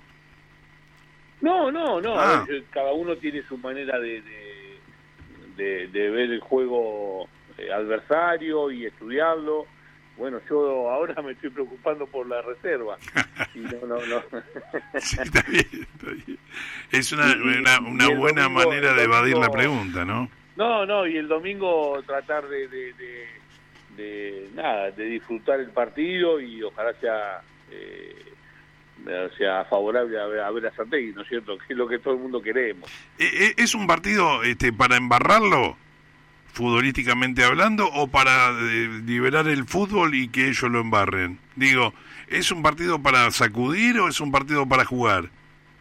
Speaker 5: No, no, no,
Speaker 1: Ah.
Speaker 5: a ver, cada uno tiene su manera de, de, de, de ver el juego eh, adversario y estudiarlo. Bueno, yo ahora me estoy preocupando por la reserva. Y no, no, no.
Speaker 1: Sí, está bien, está bien. Es una,
Speaker 5: Y-
Speaker 1: una, una
Speaker 5: y el
Speaker 1: buena
Speaker 5: domingo-
Speaker 1: manera de
Speaker 5: el
Speaker 1: evadir la
Speaker 5: domingo-
Speaker 1: pregunta, ¿no?
Speaker 5: No, no, y el domingo tratar de, de, de, de nada, de disfrutar el partido y ojalá sea eh, sea favorable a ver a Berazategui, ¿no es cierto? Que es lo que todo el mundo queremos.
Speaker 1: ¿Es un partido este para embarrarlo, futbolísticamente hablando, o para eh, liberar el fútbol y que ellos lo embarren? Digo, ¿es un partido para sacudir o es un partido para jugar?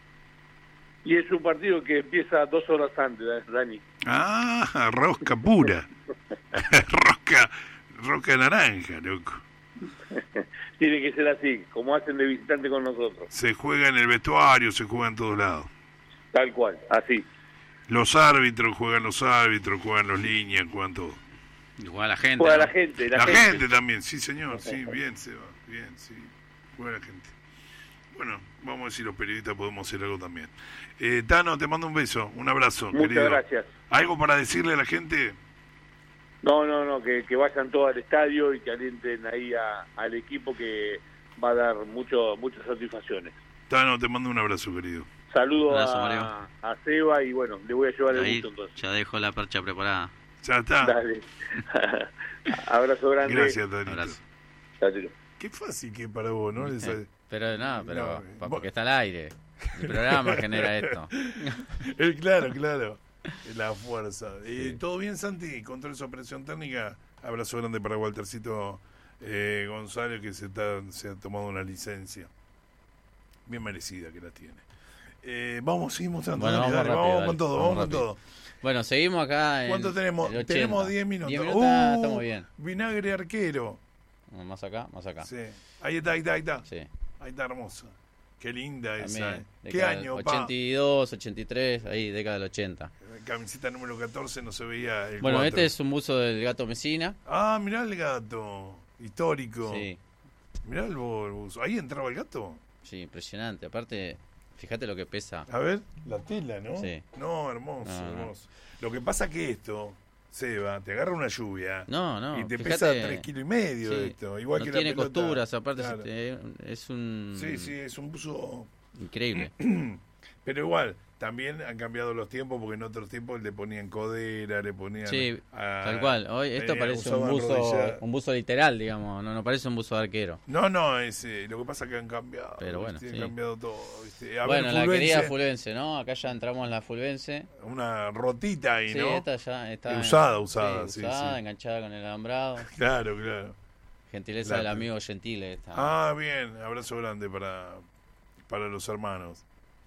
Speaker 5: Y es un partido que empieza dos horas antes, Dani.
Speaker 1: Ah, rosca pura. rosca, rosca naranja, loco.
Speaker 5: Tiene que ser así, como hacen de visitante con nosotros.
Speaker 1: Se juega en el vestuario, se juega en todos lados.
Speaker 5: Tal cual, así.
Speaker 1: Los árbitros, juegan los árbitros, juegan los líneas, juegan todo.
Speaker 2: Juega la gente.
Speaker 5: Juega
Speaker 2: ¿no?
Speaker 5: la gente. La,
Speaker 1: la
Speaker 5: gente.
Speaker 1: gente también, sí señor, sí, bien Seba, bien, sí. Juega la gente. Bueno, vamos a ver si los periodistas podemos hacer algo también. Eh, Tano, te mando un beso, un abrazo.
Speaker 5: Muchas
Speaker 1: querido.
Speaker 5: gracias.
Speaker 1: ¿Algo para decirle a la gente?
Speaker 5: No, no, no, que, que vayan todos al estadio y que alienten ahí a, al equipo que va a dar mucho, muchas satisfacciones.
Speaker 1: Tano, te mando un abrazo, querido.
Speaker 5: Saludos
Speaker 2: Abrazo,
Speaker 5: a, a Seba y bueno, le voy a llevar el
Speaker 2: Ahí
Speaker 5: gusto entonces.
Speaker 2: ya dejo la percha preparada.
Speaker 1: Ya está.
Speaker 5: Dale. Abrazo grande.
Speaker 1: Gracias, Tanito.
Speaker 2: Abrazo.
Speaker 5: Chao, chicos.
Speaker 1: Qué fácil que es para vos, ¿no? Les-
Speaker 2: Eh, Pero no, pero
Speaker 1: No,
Speaker 2: pa-
Speaker 1: vos-
Speaker 2: porque está al aire. El programa genera esto.
Speaker 1: Eh, claro, claro. La fuerza. Eh,
Speaker 2: Sí.
Speaker 1: ¿Todo bien, Santi? Control esa operación técnica. Abrazo grande para Waltercito eh, González, que se, está, se ha tomado una licencia. Bien merecida que la tiene. Eh, vamos, seguimos mostrando.
Speaker 2: Bueno,
Speaker 1: dale,
Speaker 2: vamos
Speaker 1: dale,
Speaker 2: rápido,
Speaker 1: vamos
Speaker 2: dale,
Speaker 1: con todo,
Speaker 2: vamos
Speaker 1: vamos con
Speaker 2: rápido.
Speaker 1: todo.
Speaker 2: Bueno, seguimos acá en
Speaker 1: ¿Cuánto tenemos?
Speaker 2: el ochenta.
Speaker 1: Tenemos diez minutos.
Speaker 2: diez minutos, está-
Speaker 1: Uh,
Speaker 2: estamos bien.
Speaker 1: Vinagre arquero.
Speaker 2: Más acá, más acá.
Speaker 1: Sí. Ahí está, ahí está, ahí está.
Speaker 2: Sí.
Speaker 1: Ahí está hermosa. Qué linda esa.
Speaker 2: También.
Speaker 1: eh. ¿Qué
Speaker 2: década del
Speaker 1: año, pa?
Speaker 2: ochenta y dos, ochenta y tres, ahí, década del ochenta.
Speaker 1: Camiseta número catorce, no se veía el
Speaker 2: Bueno,
Speaker 1: cuatro.
Speaker 2: este es un buzo del Gato Mesina.
Speaker 1: Ah, mirá el gato. Histórico.
Speaker 2: Sí,
Speaker 1: Mirá el bo- el buzo. ¿Ahí entraba el gato?
Speaker 2: sí, impresionante. Aparte, fíjate lo que pesa.
Speaker 1: A ver, la tela, ¿no?
Speaker 2: Sí.
Speaker 1: No, hermoso,
Speaker 2: No, no.
Speaker 1: hermoso. Lo que pasa que esto, Seba, te agarra una lluvia
Speaker 2: No, no,
Speaker 1: y te
Speaker 2: fíjate,
Speaker 1: pesa tres kilos y medio
Speaker 2: sí,
Speaker 1: esto. Igual
Speaker 2: no
Speaker 1: que
Speaker 2: tiene
Speaker 1: la pelota.
Speaker 2: costuras, aparte
Speaker 1: Claro.
Speaker 2: se te- es un...
Speaker 1: Sí, sí, es un buzo.
Speaker 2: Increíble.
Speaker 1: Pero igual, también han cambiado los tiempos porque en otros tiempos le ponían codera, le ponían.
Speaker 2: Sí,
Speaker 1: ah,
Speaker 2: tal cual. Hoy esto
Speaker 1: tenían-
Speaker 2: parece un
Speaker 1: usaban
Speaker 2: buzo,
Speaker 1: rodilla.
Speaker 2: un buzo literal, digamos. No, no parece un buzo de arquero.
Speaker 1: No, no, es, eh, lo que pasa es que han cambiado.
Speaker 2: Pero bueno,
Speaker 1: ¿viste?
Speaker 2: sí.
Speaker 1: Han cambiado todo. ¿viste? A
Speaker 2: Bueno,
Speaker 1: ver,
Speaker 2: la
Speaker 1: Fulvense,
Speaker 2: querida Fulvense, ¿no? Acá ya entramos en la Fulvense.
Speaker 1: una rotita ahí,
Speaker 2: Sí,
Speaker 1: ¿no?
Speaker 2: esta ya está...
Speaker 1: Usada, usada, sí,
Speaker 2: usada,
Speaker 1: sí.
Speaker 2: enganchada con el alambrado.
Speaker 1: Claro, claro.
Speaker 2: Gentileza
Speaker 1: La-
Speaker 2: del amigo Gentile esta.
Speaker 1: Ah, bien, abrazo grande para, para los hermanos.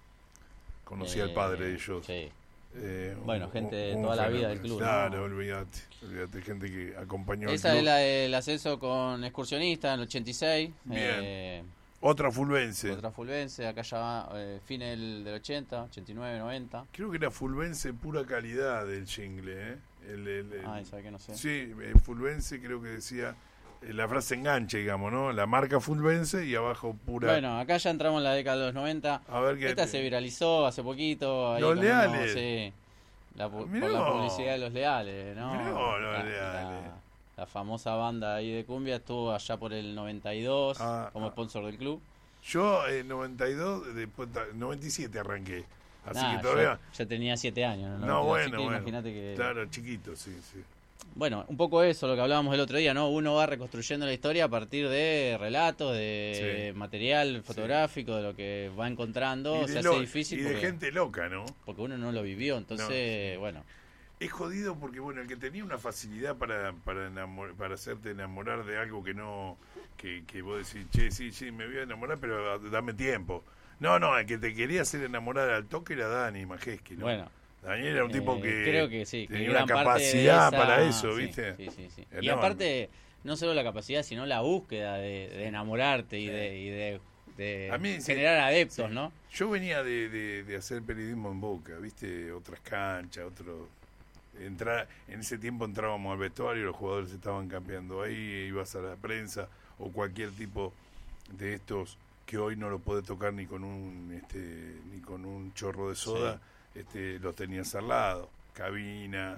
Speaker 1: Conocí al
Speaker 2: Eh,
Speaker 1: padre de ellos.
Speaker 2: Sí.
Speaker 1: Eh, un-
Speaker 2: Bueno, gente de
Speaker 1: un- un
Speaker 2: toda la vida
Speaker 1: fenómeno.
Speaker 2: del club,
Speaker 1: Claro,
Speaker 2: ¿no?
Speaker 1: olvídate, olvídate, gente que acompañó al
Speaker 2: Esa
Speaker 1: club.
Speaker 2: es la del ascenso con excursionista en el ochenta y seis.
Speaker 1: Bien.
Speaker 2: Eh,
Speaker 1: Otra Fulvense.
Speaker 2: otra Fulvense, acá ya va eh, fin del, del ochenta, ochenta y nueve, noventa.
Speaker 1: Creo que era Fulvense pura calidad del jingle, ¿eh? El, el- el-
Speaker 2: Ay, ¿sabe qué? No sé.
Speaker 1: Sí, eh, Fulvense creo que decía eh, la frase enganche, digamos, ¿no? La marca Fulvense y abajo pura.
Speaker 2: Bueno, acá ya entramos en la década de los noventa.
Speaker 1: A ver qué.
Speaker 2: Esta se viralizó hace poquito. Ahí
Speaker 1: Los
Speaker 2: como
Speaker 1: Leales.
Speaker 2: uno, sí, la, pu-
Speaker 1: Mirá
Speaker 2: por la
Speaker 1: vos.
Speaker 2: publicidad de los Leales, ¿no?
Speaker 1: Mirá vos, Los
Speaker 2: la,
Speaker 1: Leales.
Speaker 2: La, la famosa banda ahí de cumbia estuvo allá por el noventa y dos
Speaker 1: Ah,
Speaker 2: como
Speaker 1: ah.
Speaker 2: sponsor del club.
Speaker 1: Yo en noventa y dos, después ta- noventa y siete arranqué. Así
Speaker 2: Nah,
Speaker 1: que todavía.
Speaker 2: yo, yo tenía siete años.
Speaker 1: No,
Speaker 2: Así
Speaker 1: bueno,
Speaker 2: que
Speaker 1: bueno.
Speaker 2: Imagínate que...
Speaker 1: Claro, chiquito, sí, sí.
Speaker 2: Bueno, un poco eso, lo que hablábamos el otro día, ¿no? Uno va reconstruyendo la historia a partir de relatos, de
Speaker 1: Sí.
Speaker 2: material fotográfico, de lo que va encontrando.
Speaker 1: Y
Speaker 2: Se
Speaker 1: de,
Speaker 2: hace
Speaker 1: lo-
Speaker 2: difícil
Speaker 1: y de
Speaker 2: porque,
Speaker 1: gente loca, ¿no?
Speaker 2: porque uno no lo vivió. Entonces, bueno,
Speaker 1: Es jodido porque, bueno, el que tenía una facilidad para para, enamor- para hacerte enamorar de algo que no. Que, que vos decís, che, sí, sí, me voy a enamorar, pero dame tiempo. No, no, el que te quería hacer enamorar al toque era Dani Majeski, ¿no?
Speaker 2: bueno.
Speaker 1: Dani era un tipo
Speaker 2: eh,
Speaker 1: que.
Speaker 2: creo que sí, que
Speaker 1: tenía una
Speaker 2: gran parte de
Speaker 1: capacidad
Speaker 2: esa-
Speaker 1: para eso,
Speaker 2: sí,
Speaker 1: ¿viste?
Speaker 2: Sí, sí, sí. Y
Speaker 1: Enorme.
Speaker 2: aparte, no solo la capacidad, sino la búsqueda de, de enamorarte y de, y de, de
Speaker 1: A mí, sí,
Speaker 2: generar adeptos,
Speaker 1: sí.
Speaker 2: ¿no?
Speaker 1: Yo venía de, de, de hacer periodismo en Boca, ¿viste? Otras canchas, otro. Entrar, en ese tiempo entrábamos al vestuario, los jugadores estaban campeando ahí, ibas a la prensa o cualquier tipo de estos que hoy no lo puede tocar ni con un este ni con un chorro de soda, este los tenías al lado, cabina,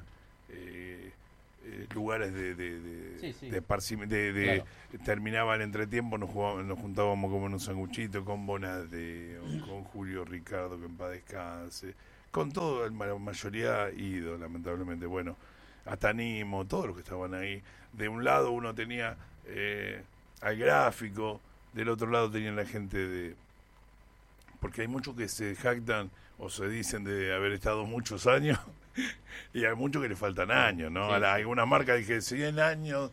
Speaker 1: eh, eh, lugares de de, de,
Speaker 2: Sí, sí.
Speaker 1: de esparcimi- de- de-
Speaker 2: Claro.
Speaker 1: terminaba el entretiempo, nos jugábamos, nos juntábamos como unos sanguchitos con Bonate, o con Julio Ricardo, que en paz descanse, con todo, la mayoría ido, lamentablemente. Bueno, hasta Nimo, todos los que estaban ahí. De un lado uno tenía eh, al gráfico, del otro lado tenían la gente de... Porque hay muchos que se jactan o se dicen de haber estado muchos años y hay muchos que le faltan años, ¿no?
Speaker 2: Sí.
Speaker 1: A la, algunas marcas dije cien años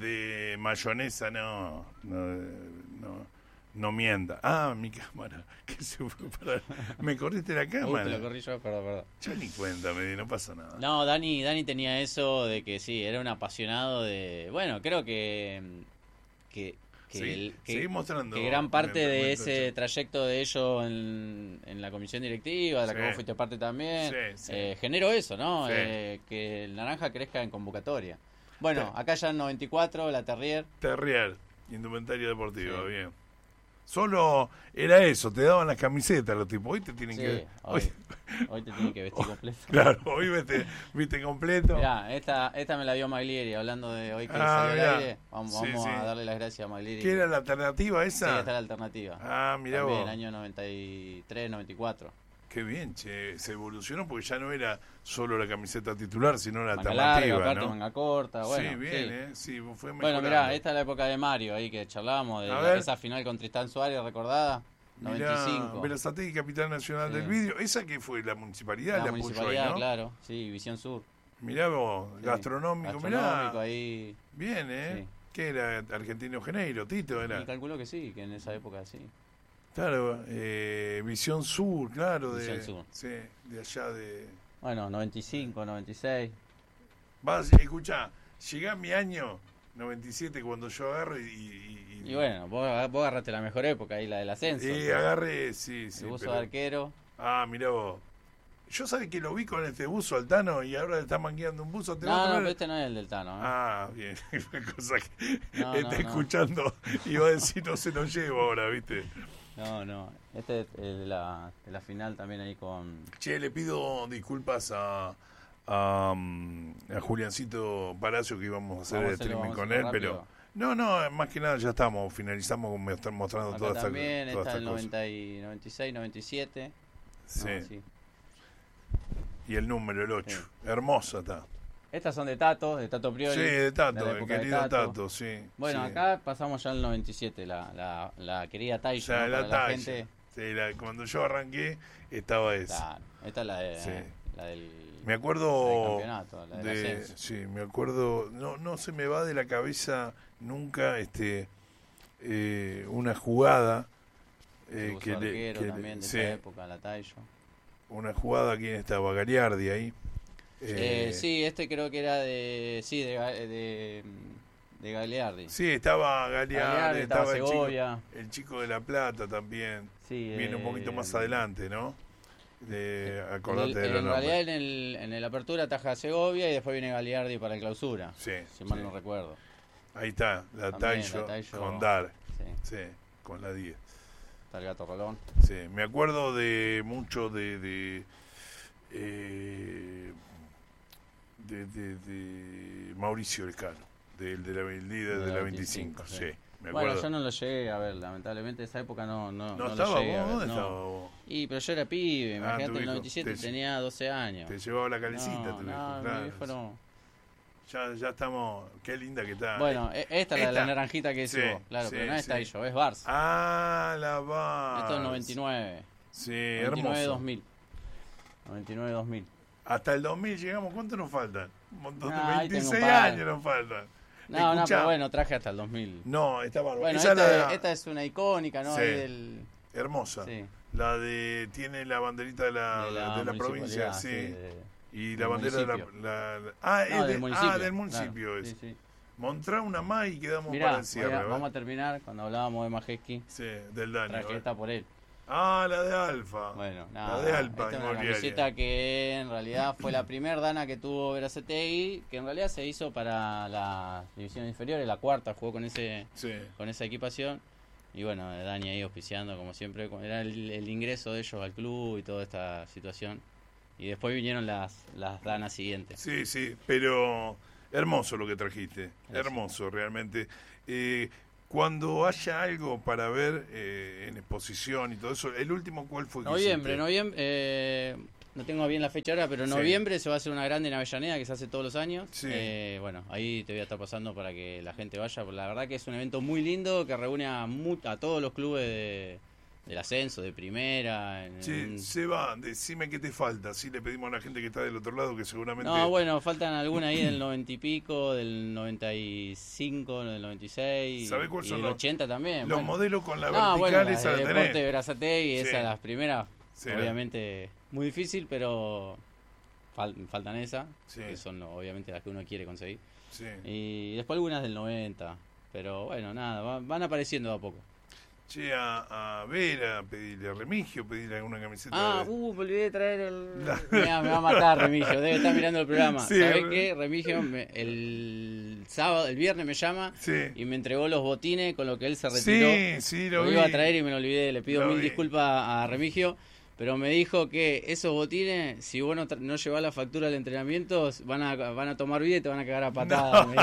Speaker 1: de mayonesa, no, no, no, no mienta. Ah, mi cámara, que se fue para... Me corriste la
Speaker 2: Uh, te
Speaker 1: cámara.
Speaker 2: lo corrí yo, perdón, perdón.
Speaker 1: Ya ni cuenta, me di, no pasa nada.
Speaker 6: No, Dani, Dani tenía eso de que sí, era un apasionado de... Bueno, creo que... que, que,
Speaker 1: Sí,
Speaker 6: el- que-
Speaker 1: seguí mostrando.
Speaker 6: que gran parte
Speaker 1: mientras-
Speaker 6: de
Speaker 1: mientras-
Speaker 6: ese trayecto de ellos en, en la comisión directiva, de la
Speaker 1: Sí.
Speaker 6: que vos fuiste parte también,
Speaker 1: Sí, sí.
Speaker 6: eh, generó eso, ¿no?
Speaker 1: Sí.
Speaker 6: Eh, que el Naranja crezca en convocatoria. Bueno,
Speaker 1: Sí.
Speaker 6: acá ya en noventa y cuatro, la Terrier.
Speaker 1: Terrier, indumentaria deportiva,
Speaker 6: Sí.
Speaker 1: bien. Solo era eso, te daban las camisetas los tipos. Hoy te tienen
Speaker 6: Sí,
Speaker 1: que...
Speaker 6: hoy, hoy te tienen que vestir completo.
Speaker 1: Claro, hoy viste, viste completo.
Speaker 6: Mirá, esta, esta me la dio Maglieri, hablando de hoy que
Speaker 1: Ah,
Speaker 6: salió
Speaker 1: mirá.
Speaker 6: al aire. Vamos,
Speaker 1: Sí,
Speaker 6: vamos
Speaker 1: sí.
Speaker 6: a darle las gracias a Maglieri.
Speaker 1: ¿Qué era la alternativa
Speaker 6: Sí,
Speaker 1: esa?
Speaker 6: esta es la alternativa.
Speaker 1: Ah, mirá
Speaker 6: También,
Speaker 1: vos.
Speaker 6: año noventa y tres, noventa y cuatro.
Speaker 1: Qué bien, che. Se evolucionó porque ya no era solo la camiseta titular, sino la
Speaker 6: Manga
Speaker 1: alternativa,
Speaker 6: larga, aparte
Speaker 1: ¿no?
Speaker 6: manga corta, bueno.
Speaker 1: sí, bien,
Speaker 6: sí.
Speaker 1: ¿eh? Sí, fue
Speaker 6: Bueno,
Speaker 1: mejorando.
Speaker 6: mirá, esta es la época de Mario, ahí que charlábamos, de
Speaker 1: A
Speaker 6: la-
Speaker 1: ver.
Speaker 6: esa final con Tristán Suárez, ¿recordada?
Speaker 1: Mirá,
Speaker 6: noventa y cinco.
Speaker 1: Berazategui, capitán nacional
Speaker 6: Sí.
Speaker 1: del vidrio. ¿Esa que fue? La municipalidad
Speaker 6: La
Speaker 1: la, puso
Speaker 6: municipalidad,
Speaker 1: ahí, ¿no?
Speaker 6: claro, sí, Visión Sur.
Speaker 1: Mirá vos,
Speaker 6: Sí.
Speaker 1: gastronómico,
Speaker 6: Gastronómico
Speaker 1: mirá.
Speaker 6: ahí.
Speaker 1: Bien, ¿eh?
Speaker 6: Sí.
Speaker 1: ¿Qué era? Argentino Geneiro, Tito era.
Speaker 6: Y calculo que sí, que en esa época sí.
Speaker 1: Claro, eh, Visión Sur, claro, de,
Speaker 6: Visión Sur.
Speaker 1: Sí, de allá de...
Speaker 6: Bueno, noventa y cinco, noventa y seis.
Speaker 1: Vas, escuchá, llegá mi año noventa y siete cuando yo agarro y... y, y-
Speaker 6: Y bueno, vos, vos agarraste la mejor época ahí, la del ascenso.
Speaker 1: y agarré, sí, sí.
Speaker 6: el buzo
Speaker 1: pero-
Speaker 6: de arquero.
Speaker 1: Ah, mirá vos. Yo sabés que lo vi con este buzo Altano y ahora le está mangueando un buzo. ¿Te
Speaker 6: No,
Speaker 1: va a
Speaker 6: no,
Speaker 1: traer?
Speaker 6: pero este no es el del Tano. ¿eh?
Speaker 1: Ah, bien. Cosa que
Speaker 6: No,
Speaker 1: está
Speaker 6: no, no.
Speaker 1: escuchando y va a decir no se lo llevo ahora, ¿viste?
Speaker 6: No, no. Este es el de la, de la final también ahí con...
Speaker 1: Che, le pido disculpas a, a, mm, a Juliancito Palacio que íbamos a hacer
Speaker 6: Vamos a
Speaker 1: el
Speaker 6: hacerlo,
Speaker 1: streaming
Speaker 6: vamos a
Speaker 1: con
Speaker 6: hacerlo
Speaker 1: él, pero...
Speaker 6: rápido.
Speaker 1: No, no, más que nada ya estamos, finalizamos con mostrar- mostrando
Speaker 6: Acá
Speaker 1: toda esta,
Speaker 6: también
Speaker 1: toda
Speaker 6: está
Speaker 1: esta
Speaker 6: el
Speaker 1: cosa.
Speaker 6: noventa y, noventa y seis, noventa y siete.
Speaker 1: Sí.
Speaker 6: No, sí.
Speaker 1: Y el número, el ocho.
Speaker 6: Sí.
Speaker 1: Hermosa está.
Speaker 6: Estas son de Tato, de Tato
Speaker 1: Sí,
Speaker 6: Priori.
Speaker 1: de Tato,
Speaker 6: de la
Speaker 1: el
Speaker 6: época de
Speaker 1: querido Tato,
Speaker 6: Tato.
Speaker 1: sí.
Speaker 6: Bueno,
Speaker 1: sí.
Speaker 6: acá pasamos ya al noventa y siete, la, la, la querida
Speaker 1: O
Speaker 6: Taisho,
Speaker 1: sea,
Speaker 6: ¿no?
Speaker 1: la
Speaker 6: Para la
Speaker 1: talla.
Speaker 6: gente.
Speaker 1: Sí, la- cuando yo arranqué estaba esa.
Speaker 6: Claro, esta es la, de,
Speaker 1: Sí.
Speaker 6: la del,
Speaker 1: Me
Speaker 6: la
Speaker 1: acuerdo
Speaker 6: del campeonato, la del
Speaker 1: de,
Speaker 6: ascenso.
Speaker 1: sí, me acuerdo, no, no se me va de la cabeza nunca este eh, una jugada eh,
Speaker 6: El
Speaker 1: que,
Speaker 6: buzo
Speaker 1: le,
Speaker 6: arquero
Speaker 1: que le-
Speaker 6: también de
Speaker 1: sí,
Speaker 6: esa época, la Taisho.
Speaker 1: una jugada, ¿quién estaba? Galiardi ahí.
Speaker 6: Eh,
Speaker 1: Eh,
Speaker 6: sí, este creo que era de. Sí, de, Ga- de, de Gagliardi.
Speaker 1: sí, estaba Galiardi,
Speaker 6: Gagliardi, estaba
Speaker 1: estaba el chico,
Speaker 6: Segovia.
Speaker 1: el chico de La Plata también.
Speaker 6: Sí,
Speaker 1: Viene un
Speaker 6: eh,
Speaker 1: poquito más adelante, ¿no? De,
Speaker 6: En,
Speaker 1: acordate
Speaker 6: el-
Speaker 1: de los
Speaker 6: en
Speaker 1: nombres.
Speaker 6: realidad en el, en el apertura ataja a Segovia y después viene Galiardi para el clausura.
Speaker 1: Sí,
Speaker 6: Si mal
Speaker 1: sí.
Speaker 6: no recuerdo.
Speaker 1: Ahí está, la
Speaker 6: También,
Speaker 1: Taillo
Speaker 6: la Taillo.
Speaker 1: con Dar,
Speaker 6: Sí,
Speaker 1: sí, con la diez.
Speaker 6: está el gato Rolón.
Speaker 1: Sí, me acuerdo de mucho de de, eh, de, de, de Mauricio Elcano, del de la el líder de,
Speaker 6: De la
Speaker 1: la veinticinco,
Speaker 6: veinticinco,
Speaker 1: sí.
Speaker 6: sí.
Speaker 1: Me
Speaker 6: Bueno,
Speaker 1: acuerdo.
Speaker 6: yo no lo llegué a ver, lamentablemente esa época no, no,
Speaker 1: ¿No,
Speaker 6: no
Speaker 1: estaba
Speaker 6: lo
Speaker 1: vos?
Speaker 6: llegué a ver.
Speaker 1: ¿Dónde
Speaker 6: no.
Speaker 1: estaba vos?
Speaker 6: Y pero yo era pibe,
Speaker 1: Ah,
Speaker 6: imagínate,
Speaker 1: tu
Speaker 6: en el
Speaker 1: hijo,
Speaker 6: noventa y siete
Speaker 1: te-
Speaker 6: tenía doce años.
Speaker 1: Te llevaba la calecita
Speaker 6: no,
Speaker 1: tu
Speaker 6: no,
Speaker 1: viejo,
Speaker 6: mi
Speaker 1: claro.
Speaker 6: viejo no.
Speaker 1: Ya, ya estamos, qué linda que está.
Speaker 6: Bueno, e- esta es la de la
Speaker 1: Esta.
Speaker 6: naranjita que decís
Speaker 1: Sí,
Speaker 6: vos, claro,
Speaker 1: sí,
Speaker 6: pero no es
Speaker 1: sí.
Speaker 6: Taillo, es Bars.
Speaker 1: Ah, la va.
Speaker 6: Esto es noventa y nueve.
Speaker 1: Sí,
Speaker 6: noventa y nueve
Speaker 1: hermoso.
Speaker 6: dos mil. noventa y nueve dos mil.
Speaker 1: Hasta el dos mil llegamos, ¿cuánto nos faltan? Un montón
Speaker 6: Ah,
Speaker 1: de
Speaker 6: ahí tengo un
Speaker 1: veintiséis
Speaker 6: par.
Speaker 1: años nos faltan.
Speaker 6: No, no,
Speaker 1: Escuchá.
Speaker 6: pero bueno, traje hasta el dos mil.
Speaker 1: No, está bárbaro.
Speaker 6: Bueno,
Speaker 1: Esa
Speaker 6: esta,
Speaker 1: era
Speaker 6: esta es una icónica, ¿no?
Speaker 1: Sí.
Speaker 6: Ahí del,
Speaker 1: hermosa.
Speaker 6: sí,
Speaker 1: La de, tiene la banderita de la,
Speaker 6: de
Speaker 1: de
Speaker 6: la,
Speaker 1: la provincia,
Speaker 6: municipalidad,
Speaker 1: sí.
Speaker 6: de-
Speaker 1: Y
Speaker 6: del
Speaker 1: la bandera de la,
Speaker 6: municipio.
Speaker 1: la- la- Ah, es
Speaker 6: no,
Speaker 1: de-
Speaker 6: del municipio.
Speaker 1: ah, del municipio
Speaker 6: claro,
Speaker 1: es.
Speaker 6: sí, sí.
Speaker 1: Montrá una más y quedamos
Speaker 6: Mirá,
Speaker 1: para el
Speaker 6: voy
Speaker 1: cierre.
Speaker 6: a-
Speaker 1: ¿verdad?
Speaker 6: vamos a terminar cuando hablábamos de Majeski.
Speaker 1: Sí, del daño.
Speaker 6: Traje esta por él.
Speaker 1: Ah, la de Alfa.
Speaker 6: Bueno,
Speaker 1: La
Speaker 6: nada.
Speaker 1: de Alpa,
Speaker 6: esta es una
Speaker 1: inmobiliaria.
Speaker 6: camiseta que en realidad fue la primer dana que tuvo Berazategui, que en realidad se hizo para las divisiones inferiores, la cuarta jugó con ese
Speaker 1: Sí.
Speaker 6: con esa equipación. Y bueno, Dani ahí auspiciando como siempre, era el, el ingreso de ellos al club y toda esta situación. Y después vinieron las, las danas siguientes.
Speaker 1: Sí, sí, pero hermoso lo que trajiste,
Speaker 6: Gracias.
Speaker 1: hermoso realmente. Eh, cuando haya algo para ver eh, en exposición y todo eso, ¿el último cuál fue? que
Speaker 6: Noviembre,
Speaker 1: hiciste?
Speaker 6: noviembre, eh, no tengo bien la fecha ahora, pero en
Speaker 1: Sí.
Speaker 6: noviembre se va a hacer una grande en Avellaneda que se hace todos los años.
Speaker 1: Sí.
Speaker 6: Eh, bueno, ahí te voy a estar pasando para que la gente vaya. La verdad que es un evento muy lindo que reúne a, mu- a todos los clubes de, del ascenso, de primera. En,
Speaker 1: Che,
Speaker 6: en-
Speaker 1: Seba, decime qué te falta. Si le pedimos a la gente que está del otro lado que seguramente...
Speaker 6: No, bueno, faltan algunas ahí del noventa y pico, del noventa y cinco, del noventa y seis.
Speaker 1: ¿Sabés cuáles
Speaker 6: y
Speaker 1: son
Speaker 6: del
Speaker 1: los-
Speaker 6: ochenta también.
Speaker 1: Los
Speaker 6: bueno.
Speaker 1: modelos con la
Speaker 6: No,
Speaker 1: vertical,
Speaker 6: bueno, la
Speaker 1: esa
Speaker 6: de
Speaker 1: la
Speaker 6: Deporte
Speaker 1: tenés.
Speaker 6: Berazategui,
Speaker 1: Sí.
Speaker 6: esas las primeras,
Speaker 1: Sí,
Speaker 6: obviamente muy difícil, pero fal- faltan esas,
Speaker 1: Sí.
Speaker 6: que son obviamente las que uno quiere conseguir.
Speaker 1: Sí.
Speaker 6: Y después algunas del noventa, pero bueno, nada, va- van apareciendo de a poco.
Speaker 1: Che, a, a Vera, pedirle a Remigio, pedirle alguna camiseta.
Speaker 6: Ah,
Speaker 1: de...
Speaker 6: uh, me olvidé de traer el...
Speaker 1: La-
Speaker 6: Mirá, me va a matar Remigio, debe estar mirando el programa.
Speaker 1: Sí,
Speaker 6: ¿Sabés
Speaker 1: Re-
Speaker 6: qué? Remigio me- el sábado, el viernes me llama
Speaker 1: Sí.
Speaker 6: y me entregó los botines con lo que él se retiró.
Speaker 1: Sí, sí, lo,
Speaker 6: Lo
Speaker 1: vi.
Speaker 6: iba a traer y me lo olvidé, le pido
Speaker 1: Lo
Speaker 6: mil
Speaker 1: vi.
Speaker 6: disculpas a Remigio, pero me dijo que esos botines, si vos no, tra- no llevás la factura del entrenamiento, van a, van a tomar vida y te van a cagar a patadas, me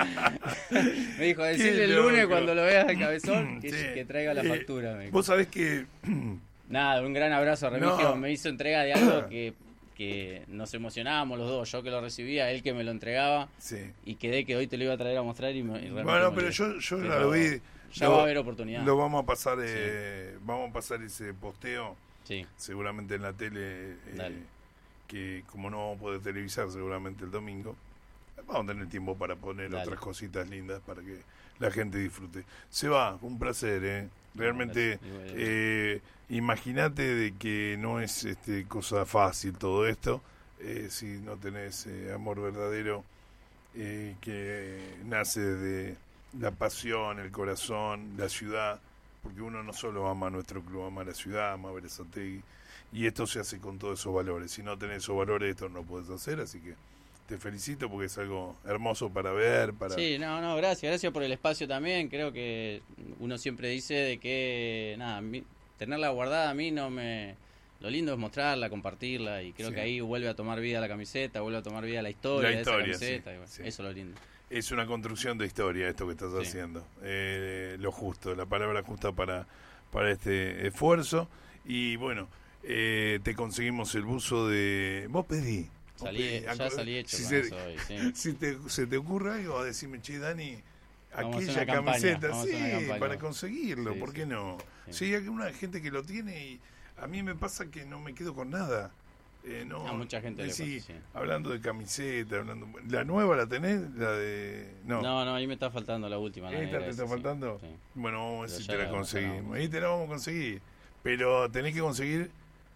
Speaker 6: dijo. Me dijo, decirle el lunes
Speaker 1: loco.
Speaker 6: cuando lo veas al cabezón que,
Speaker 1: Sí.
Speaker 6: que traiga la
Speaker 1: Eh,
Speaker 6: factura. Me dijo.
Speaker 1: Vos sabés que...
Speaker 6: Nada, un gran abrazo a Remigio,
Speaker 1: No.
Speaker 6: me hizo entrega de algo que, que nos emocionábamos los dos, yo que lo recibía, él que me lo entregaba,
Speaker 1: Sí.
Speaker 6: y quedé que hoy te lo iba a traer a mostrar y, me, y realmente
Speaker 1: Bueno,
Speaker 6: me
Speaker 1: pero
Speaker 6: olvidé.
Speaker 1: yo, yo ya
Speaker 6: Pero
Speaker 1: lo vi.
Speaker 6: Ya
Speaker 1: Lo-
Speaker 6: va a haber oportunidad.
Speaker 1: Lo vamos a pasar, eh, vamos a pasar ese posteo,
Speaker 6: Sí,
Speaker 1: seguramente en la tele, eh,
Speaker 6: Dale.
Speaker 1: que como no vamos a poder televisar seguramente el domingo, vamos a tener tiempo para poner
Speaker 6: Dale.
Speaker 1: otras cositas lindas para que la gente disfrute. Se va, un placer, ¿eh? Realmente,
Speaker 6: gracias. Igual.
Speaker 1: eh, imagínate de que no es este, cosa fácil todo esto, eh, si no tenés eh, amor verdadero eh, que nace de la pasión, el corazón, la ciudad, porque uno no solo ama a nuestro club, ama a la ciudad, ama a Berazategui, y esto se hace con todos esos valores. Si no tenés esos valores, esto no lo puedes hacer, así que te felicito porque es algo hermoso para ver, para...
Speaker 6: Sí, no, no, gracias, gracias por el espacio también. Creo que uno siempre dice de que, nada, mi- tenerla guardada a mí no me... Lo lindo es mostrarla, compartirla, y creo
Speaker 1: Sí.
Speaker 6: que ahí vuelve a tomar vida la camiseta, vuelve a tomar vida la historia,
Speaker 1: La historia,
Speaker 6: de esa camiseta,
Speaker 1: sí,
Speaker 6: y bueno,
Speaker 1: sí.
Speaker 6: eso es lo lindo.
Speaker 1: Es una construcción de historia esto que estás
Speaker 6: Sí.
Speaker 1: haciendo. Eh, lo justo, la palabra justa para, para este esfuerzo. Y bueno, eh, te conseguimos el buzo de... Vos pedí. vos
Speaker 6: Salí,
Speaker 1: pedí.
Speaker 6: ya
Speaker 1: Aco-
Speaker 6: salí hecho
Speaker 1: si
Speaker 6: con
Speaker 1: se,
Speaker 6: eso hoy, sí.
Speaker 1: si te, se te ocurre algo, decime, che, Dani,
Speaker 6: Vamos a hacer
Speaker 1: aquella
Speaker 6: una campaña,
Speaker 1: camiseta,
Speaker 6: vamos a
Speaker 1: sí,
Speaker 6: hacer una campaña.
Speaker 1: para conseguirlo,
Speaker 6: Sí,
Speaker 1: ¿por
Speaker 6: sí.
Speaker 1: qué no?
Speaker 6: Sí.
Speaker 1: Sí, hay una gente que lo tiene y a mí me pasa que no me quedo con nada. Eh, no,
Speaker 6: A mucha gente le
Speaker 1: sí,
Speaker 6: pasa, sí.
Speaker 1: hablando de camiseta, hablando... ¿La nueva la tenés? La de...
Speaker 6: No, no, ahí me está faltando la última. La
Speaker 1: ¿Esta
Speaker 6: negra
Speaker 1: te
Speaker 6: esa,
Speaker 1: está
Speaker 6: sí,
Speaker 1: faltando?
Speaker 6: sí.
Speaker 1: Bueno, vamos a ver
Speaker 6: Pero
Speaker 1: si
Speaker 6: ya
Speaker 1: te la
Speaker 6: la-
Speaker 1: conseguimos.
Speaker 6: ya
Speaker 1: Ahí te la vamos a conseguir. Pero tenés que conseguir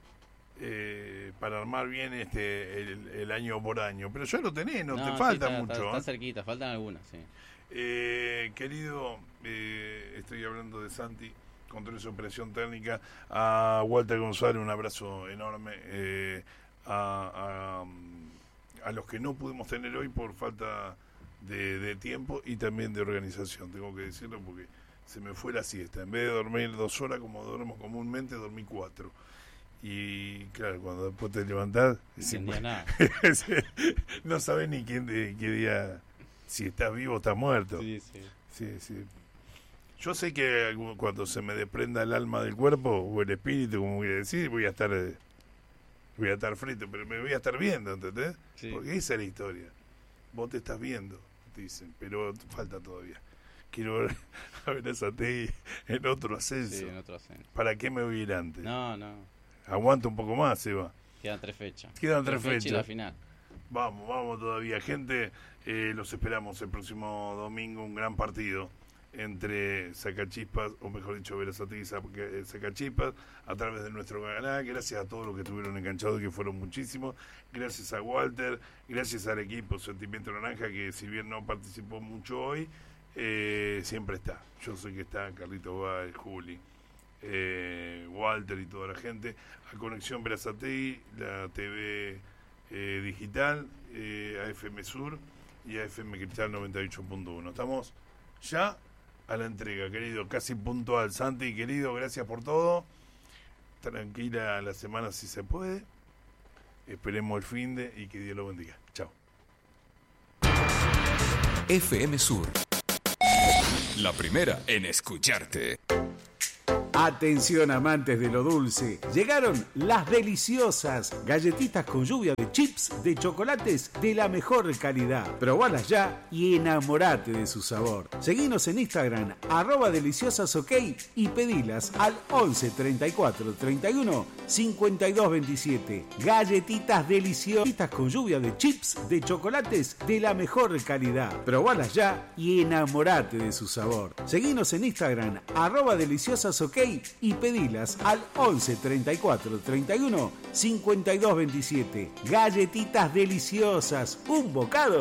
Speaker 1: eh, para armar bien este el, el año por año. Pero ya lo tenés, no, te
Speaker 6: sí,
Speaker 1: falta
Speaker 6: está-
Speaker 1: mucho.
Speaker 6: Está,
Speaker 1: ¿eh?
Speaker 6: está cerquita, faltan algunas, sí.
Speaker 1: Eh, querido, eh, estoy hablando de Santi, control de operación técnica. A Walter González, un abrazo enorme. Eh, a, a, a los que no pudimos tener hoy por falta de, de tiempo y también de organización, tengo que decirlo porque se me fue la siesta. En vez de dormir dos horas como duermo comúnmente, dormí cuatro. Y claro, cuando después te levantás,
Speaker 6: No
Speaker 1: decís,
Speaker 6: entendía nada.
Speaker 1: no sabes ni quién de, qué día, si estás vivo o estás muerto.
Speaker 6: Sí, sí.
Speaker 1: Sí, sí. Yo sé que cuando se me desprenda el alma del cuerpo o el espíritu, como voy a decir, voy a estar eh, voy a estar frito, pero me voy a estar viendo, ¿entendés?
Speaker 6: Sí.
Speaker 1: Porque esa es la historia. Vos te estás viendo, te dicen, pero falta todavía. Quiero ver a Berazategui en otro ascenso.
Speaker 6: Sí, en otro ascenso.
Speaker 1: ¿Para qué me voy a ir antes?
Speaker 6: No, no.
Speaker 1: Aguanta un poco más, Eva.
Speaker 6: Quedan tres fechas.
Speaker 1: Quedan tres
Speaker 6: y la
Speaker 1: fechas.
Speaker 6: final.
Speaker 1: Vamos, vamos todavía, gente. Eh, los esperamos el próximo domingo, un gran partido entre Sacachispas, o mejor dicho, Berazategui y Sacachispas, a través de nuestro canal. Gracias a todos los que estuvieron enganchados, que fueron muchísimos. Gracias a Walter, gracias al equipo Sentimiento Naranja, que si bien no participó mucho hoy, eh, siempre está. Yo sé que está Carlito Báez, Juli, eh, Walter y toda la gente. A Conexión Berazategui, la T V eh, digital, eh, a F M Sur y a F M Cristal noventa y ocho punto uno. Estamos ya a la entrega, querido, casi puntual. Santi, querido, gracias por todo. Tranquila la semana si se puede. Esperemos el fin de y que Dios lo bendiga. Chao.
Speaker 7: F M Sur. La primera en escucharte. Atención amantes de lo dulce, llegaron las deliciosas galletitas con lluvia de chips de chocolates de la mejor calidad. Probalas ya y enamorate de su sabor. Seguinos en Instagram, arroba deliciosasok y pedilas al once treinta y cuatro treinta y uno cincuenta y dos veintisiete. Galletitas deliciosas con lluvia de chips de chocolates de la mejor calidad. Probalas ya y enamorate de su sabor. Seguinos en Instagram, arroba deliciosasok y pedilas al once treinta y cuatro treinta y uno cincuenta y dos veintisiete. Galletitas deliciosas, un bocado